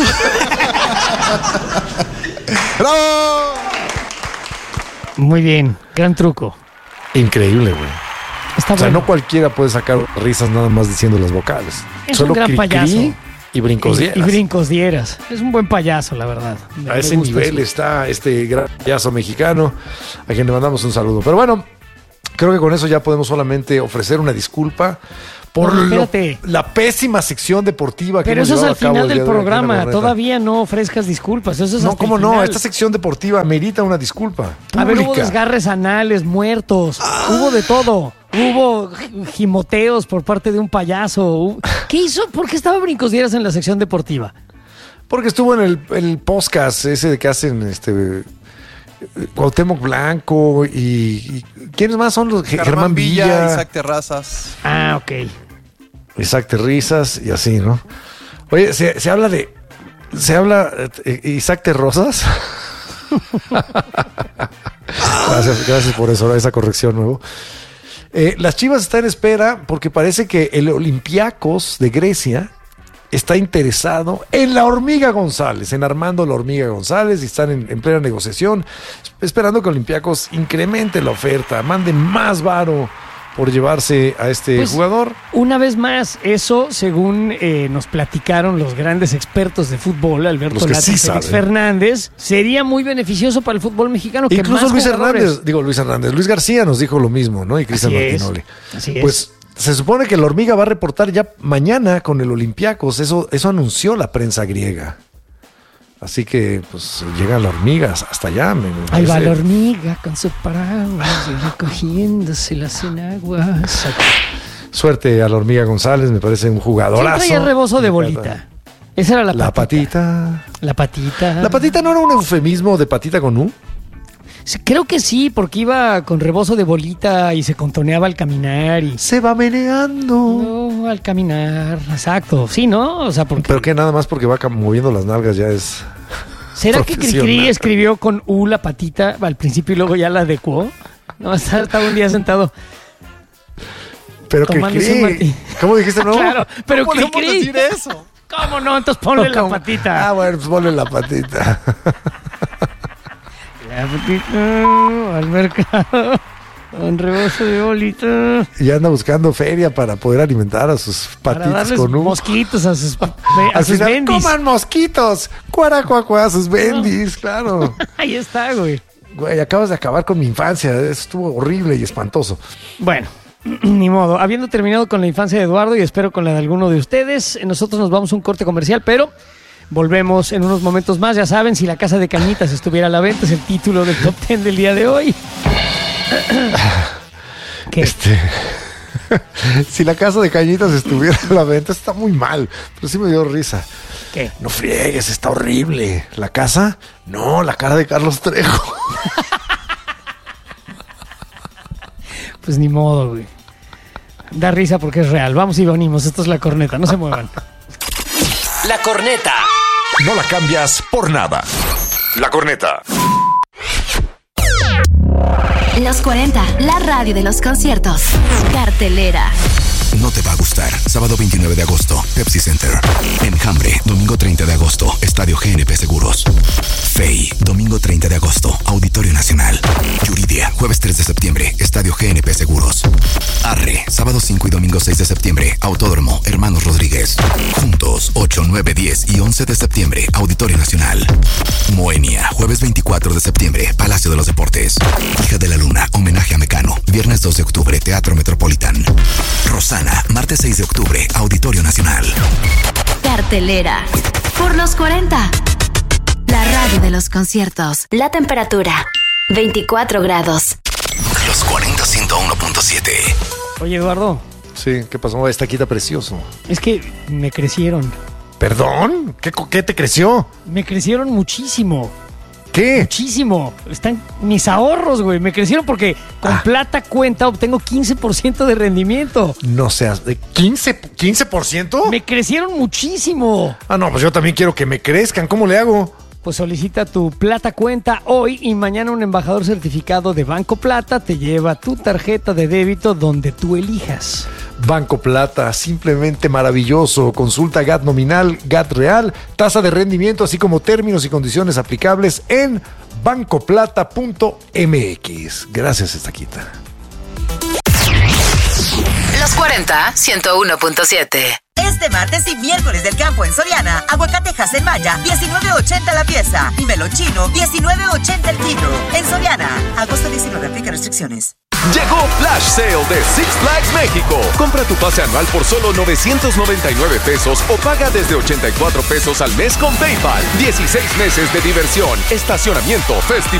Speaker 2: ¡Bravo!
Speaker 1: Muy bien, gran truco.
Speaker 2: Increíble, güey.
Speaker 1: Está
Speaker 2: o sea,
Speaker 1: bueno.
Speaker 2: no cualquiera puede sacar risas nada más diciendo las vocales.
Speaker 1: Es
Speaker 2: Solo
Speaker 1: un gran
Speaker 2: cri,
Speaker 1: payaso.
Speaker 2: cri y brincos
Speaker 1: Y,
Speaker 2: dieras.
Speaker 1: y brincos dieras. Es un buen payaso, la verdad. Me-
Speaker 2: A
Speaker 1: me
Speaker 2: ese
Speaker 1: gusta
Speaker 2: nivel
Speaker 1: eso.
Speaker 2: está este gran payaso mexicano, a quien le mandamos un saludo. Pero bueno, creo que con eso ya podemos solamente ofrecer una disculpa por
Speaker 1: No,
Speaker 2: lo-
Speaker 1: espérate.
Speaker 2: la pésima sección deportiva que
Speaker 1: Pero
Speaker 2: hemos
Speaker 1: eso es
Speaker 2: llevado
Speaker 1: al
Speaker 2: a cabo
Speaker 1: final
Speaker 2: el
Speaker 1: del
Speaker 2: día de hoy aquí en la
Speaker 1: programa.
Speaker 2: Corneta.
Speaker 1: Todavía no ofrezcas disculpas. Eso es
Speaker 2: No,
Speaker 1: hasta
Speaker 2: cómo
Speaker 1: el
Speaker 2: no,
Speaker 1: final.
Speaker 2: esta sección deportiva merita una disculpa.
Speaker 1: A ver, hubo
Speaker 2: pública.
Speaker 1: desgarres anales, muertos, hubo de todo. Hubo gimoteos por parte de un payaso. Hubo- ¿Qué hizo? ¿Por qué estaba brincos dieras en la sección deportiva?
Speaker 2: Porque estuvo en el, el podcast ese que hacen este Cuauhtémoc Blanco y, y ¿quiénes más son los? Germán,
Speaker 3: Germán Villa,
Speaker 2: Villa,
Speaker 3: Isaac Terrazas.
Speaker 1: Ah, ok.
Speaker 2: Isaac Terrizas y así, ¿no? Oye, se, se habla de se habla eh, Isaac Terrosas. gracias, gracias por eso, esa corrección nuevo. Eh, las Chivas están en espera porque parece que el Olympiacos de Grecia está interesado en la Hormiga González, en Armando la Hormiga González, y están en, en plena negociación, esperando que Olympiacos incremente la oferta, mande más varo por llevarse a este
Speaker 1: Pues,
Speaker 2: jugador.
Speaker 1: Una vez más, eso según eh, nos platicaron los grandes expertos de fútbol, Alberto
Speaker 2: Los que
Speaker 1: Lati
Speaker 2: sí
Speaker 1: y Félix
Speaker 2: saben.
Speaker 1: Fernández, sería muy beneficioso para el fútbol mexicano. Que
Speaker 2: Incluso
Speaker 1: más
Speaker 2: Luis
Speaker 1: jugadores-
Speaker 2: Hernández, digo Luis Hernández, Luis García nos dijo lo mismo, ¿no? Y Cristian
Speaker 1: Así es,
Speaker 2: Martinoli.
Speaker 1: así es.
Speaker 2: Pues se supone que la Hormiga va a reportar ya mañana con el Olympiacos, eso, eso anunció la prensa griega. Así que, pues, llegan las hormigas hasta allá. Me, me
Speaker 1: Ahí va
Speaker 2: parece.
Speaker 1: la hormiga con su paraguas y recogiéndose las enaguas.
Speaker 2: Suerte a la Hormiga González, me parece un
Speaker 1: ¿Quién
Speaker 2: jugadorazo.
Speaker 1: traía rebozo de
Speaker 2: Me
Speaker 1: bolita?
Speaker 2: encanta.
Speaker 1: Esa era la,
Speaker 2: La patita.
Speaker 1: La patita.
Speaker 2: ¿La patita no era un eufemismo de patita con U?
Speaker 1: Sí, creo que sí, porque iba con rebozo de bolita y se contoneaba al caminar y...
Speaker 2: Se va meneando.
Speaker 1: No, al caminar, exacto. Sí, ¿no? O sea, porque...
Speaker 2: Pero que nada más porque va cam- moviendo las nalgas ya es...
Speaker 1: ¿Será que
Speaker 2: profesional.
Speaker 1: Cricri escribió con U la patita al principio y luego ya la adecuó? No, estaba, estaba un día sentado
Speaker 2: Pero que
Speaker 1: tomándose un mati-
Speaker 2: ¿Cómo dijiste no?
Speaker 1: Claro, pero
Speaker 3: ¿Cómo podemos
Speaker 1: Cricri...
Speaker 3: decir eso?
Speaker 1: ¿Cómo no? Entonces ponle la
Speaker 2: ¿Cómo?
Speaker 1: patita.
Speaker 2: Ah, bueno, pues ponle la patita.
Speaker 1: La patita al mercado con rebozo de bolita.
Speaker 2: Y anda buscando feria para poder alimentar a sus
Speaker 1: Para
Speaker 2: patitas
Speaker 1: darles
Speaker 2: con U.
Speaker 1: mosquitos a sus, a
Speaker 2: Al
Speaker 1: sus
Speaker 2: final,
Speaker 1: bendis.
Speaker 2: coman mosquitos. Cuaracuacua, sus bendis, claro.
Speaker 1: Ahí está, güey.
Speaker 2: Güey, acabas de acabar con mi infancia. Eso estuvo horrible y espantoso.
Speaker 1: Bueno, ni modo. Habiendo terminado con la infancia de Eduardo y espero con la de alguno de ustedes, nosotros nos vamos a un corte comercial, pero volvemos en unos momentos más. Ya saben, si la casa de cañitas estuviera a la venta, es el título del top ten del día de hoy. ¿Qué?
Speaker 2: Este, si la casa de cañitas estuviera a la venta, está muy mal. Pero sí me dio risa.
Speaker 1: ¿Qué?
Speaker 2: No friegues, está horrible. ¿La casa? No, la cara de Carlos Trejo.
Speaker 1: Pues ni modo, güey. Da risa porque es real. Vamos y venimos. Esto es La Corneta. No se muevan.
Speaker 17: La Corneta.
Speaker 23: No la cambias por nada. La Corneta.
Speaker 24: Los cuarenta, la radio de los conciertos. Cartelera.
Speaker 11: No te va a gustar. Sábado veintinueve de agosto, Pepsi Center. Enjambre, domingo treinta de agosto, Estadio G N P Seguros. Fey, domingo treinta de agosto, Auditorio Nacional. Yuridia, jueves tres de septiembre, Estadio G N P Seguros. Arre, sábado cinco y domingo seis de septiembre, Autódromo Hermanos Rodríguez. Juntos, ocho, nueve, diez y once de septiembre, Auditorio Nacional. Moenia, jueves veinticuatro de septiembre, Palacio de los Deportes. Hija de la Luna, homenaje a Mecano, viernes dos de octubre, Teatro Metropolitan. Rosana, martes seis de octubre, Auditorio Nacional.
Speaker 24: Cartelera. Por los cuarenta. La radio de los conciertos. La temperatura. veinticuatro grados.
Speaker 11: Los cuarenta, ciento uno punto siete.
Speaker 1: Oye, Eduardo,
Speaker 2: Sí, ¿qué pasó? Está quita precioso.
Speaker 1: es que me crecieron.
Speaker 2: ¿Perdón? ¿Qué, co- qué te creció?
Speaker 1: Me crecieron muchísimo.
Speaker 2: ¿Qué?
Speaker 1: Muchísimo. Están mis ahorros, güey. Me crecieron porque con
Speaker 2: Ah.
Speaker 1: plata cuenta obtengo quince por ciento de rendimiento.
Speaker 2: No seas de quince, quince por ciento.
Speaker 1: Me crecieron muchísimo.
Speaker 2: Ah, no, pues yo también quiero que me crezcan. ¿Cómo le hago?
Speaker 1: Pues solicita tu Plata Cuenta hoy y mañana un embajador certificado de Banco Plata te lleva tu tarjeta de débito donde tú elijas.
Speaker 2: Banco Plata, simplemente maravilloso. Consulta G A T nominal, G A T real, tasa de rendimiento, así como términos y condiciones aplicables en bancoplata punto m x. Gracias, Estaquita.
Speaker 4: Los cuarenta, ciento uno punto siete.
Speaker 5: Este martes y miércoles del campo en Soriana, aguacate Maya, diecinueve ochenta la pieza y melón chino, diecinueve ochenta el kilo. En Soriana, agosto diecinueve, aplica restricciones.
Speaker 7: Llegó Flash Sale de Six Flags México. Compra tu pase anual por solo novecientos noventa y nueve pesos o paga desde ochenta y cuatro pesos al mes con PayPal. dieciséis meses de diversión, estacionamiento, festival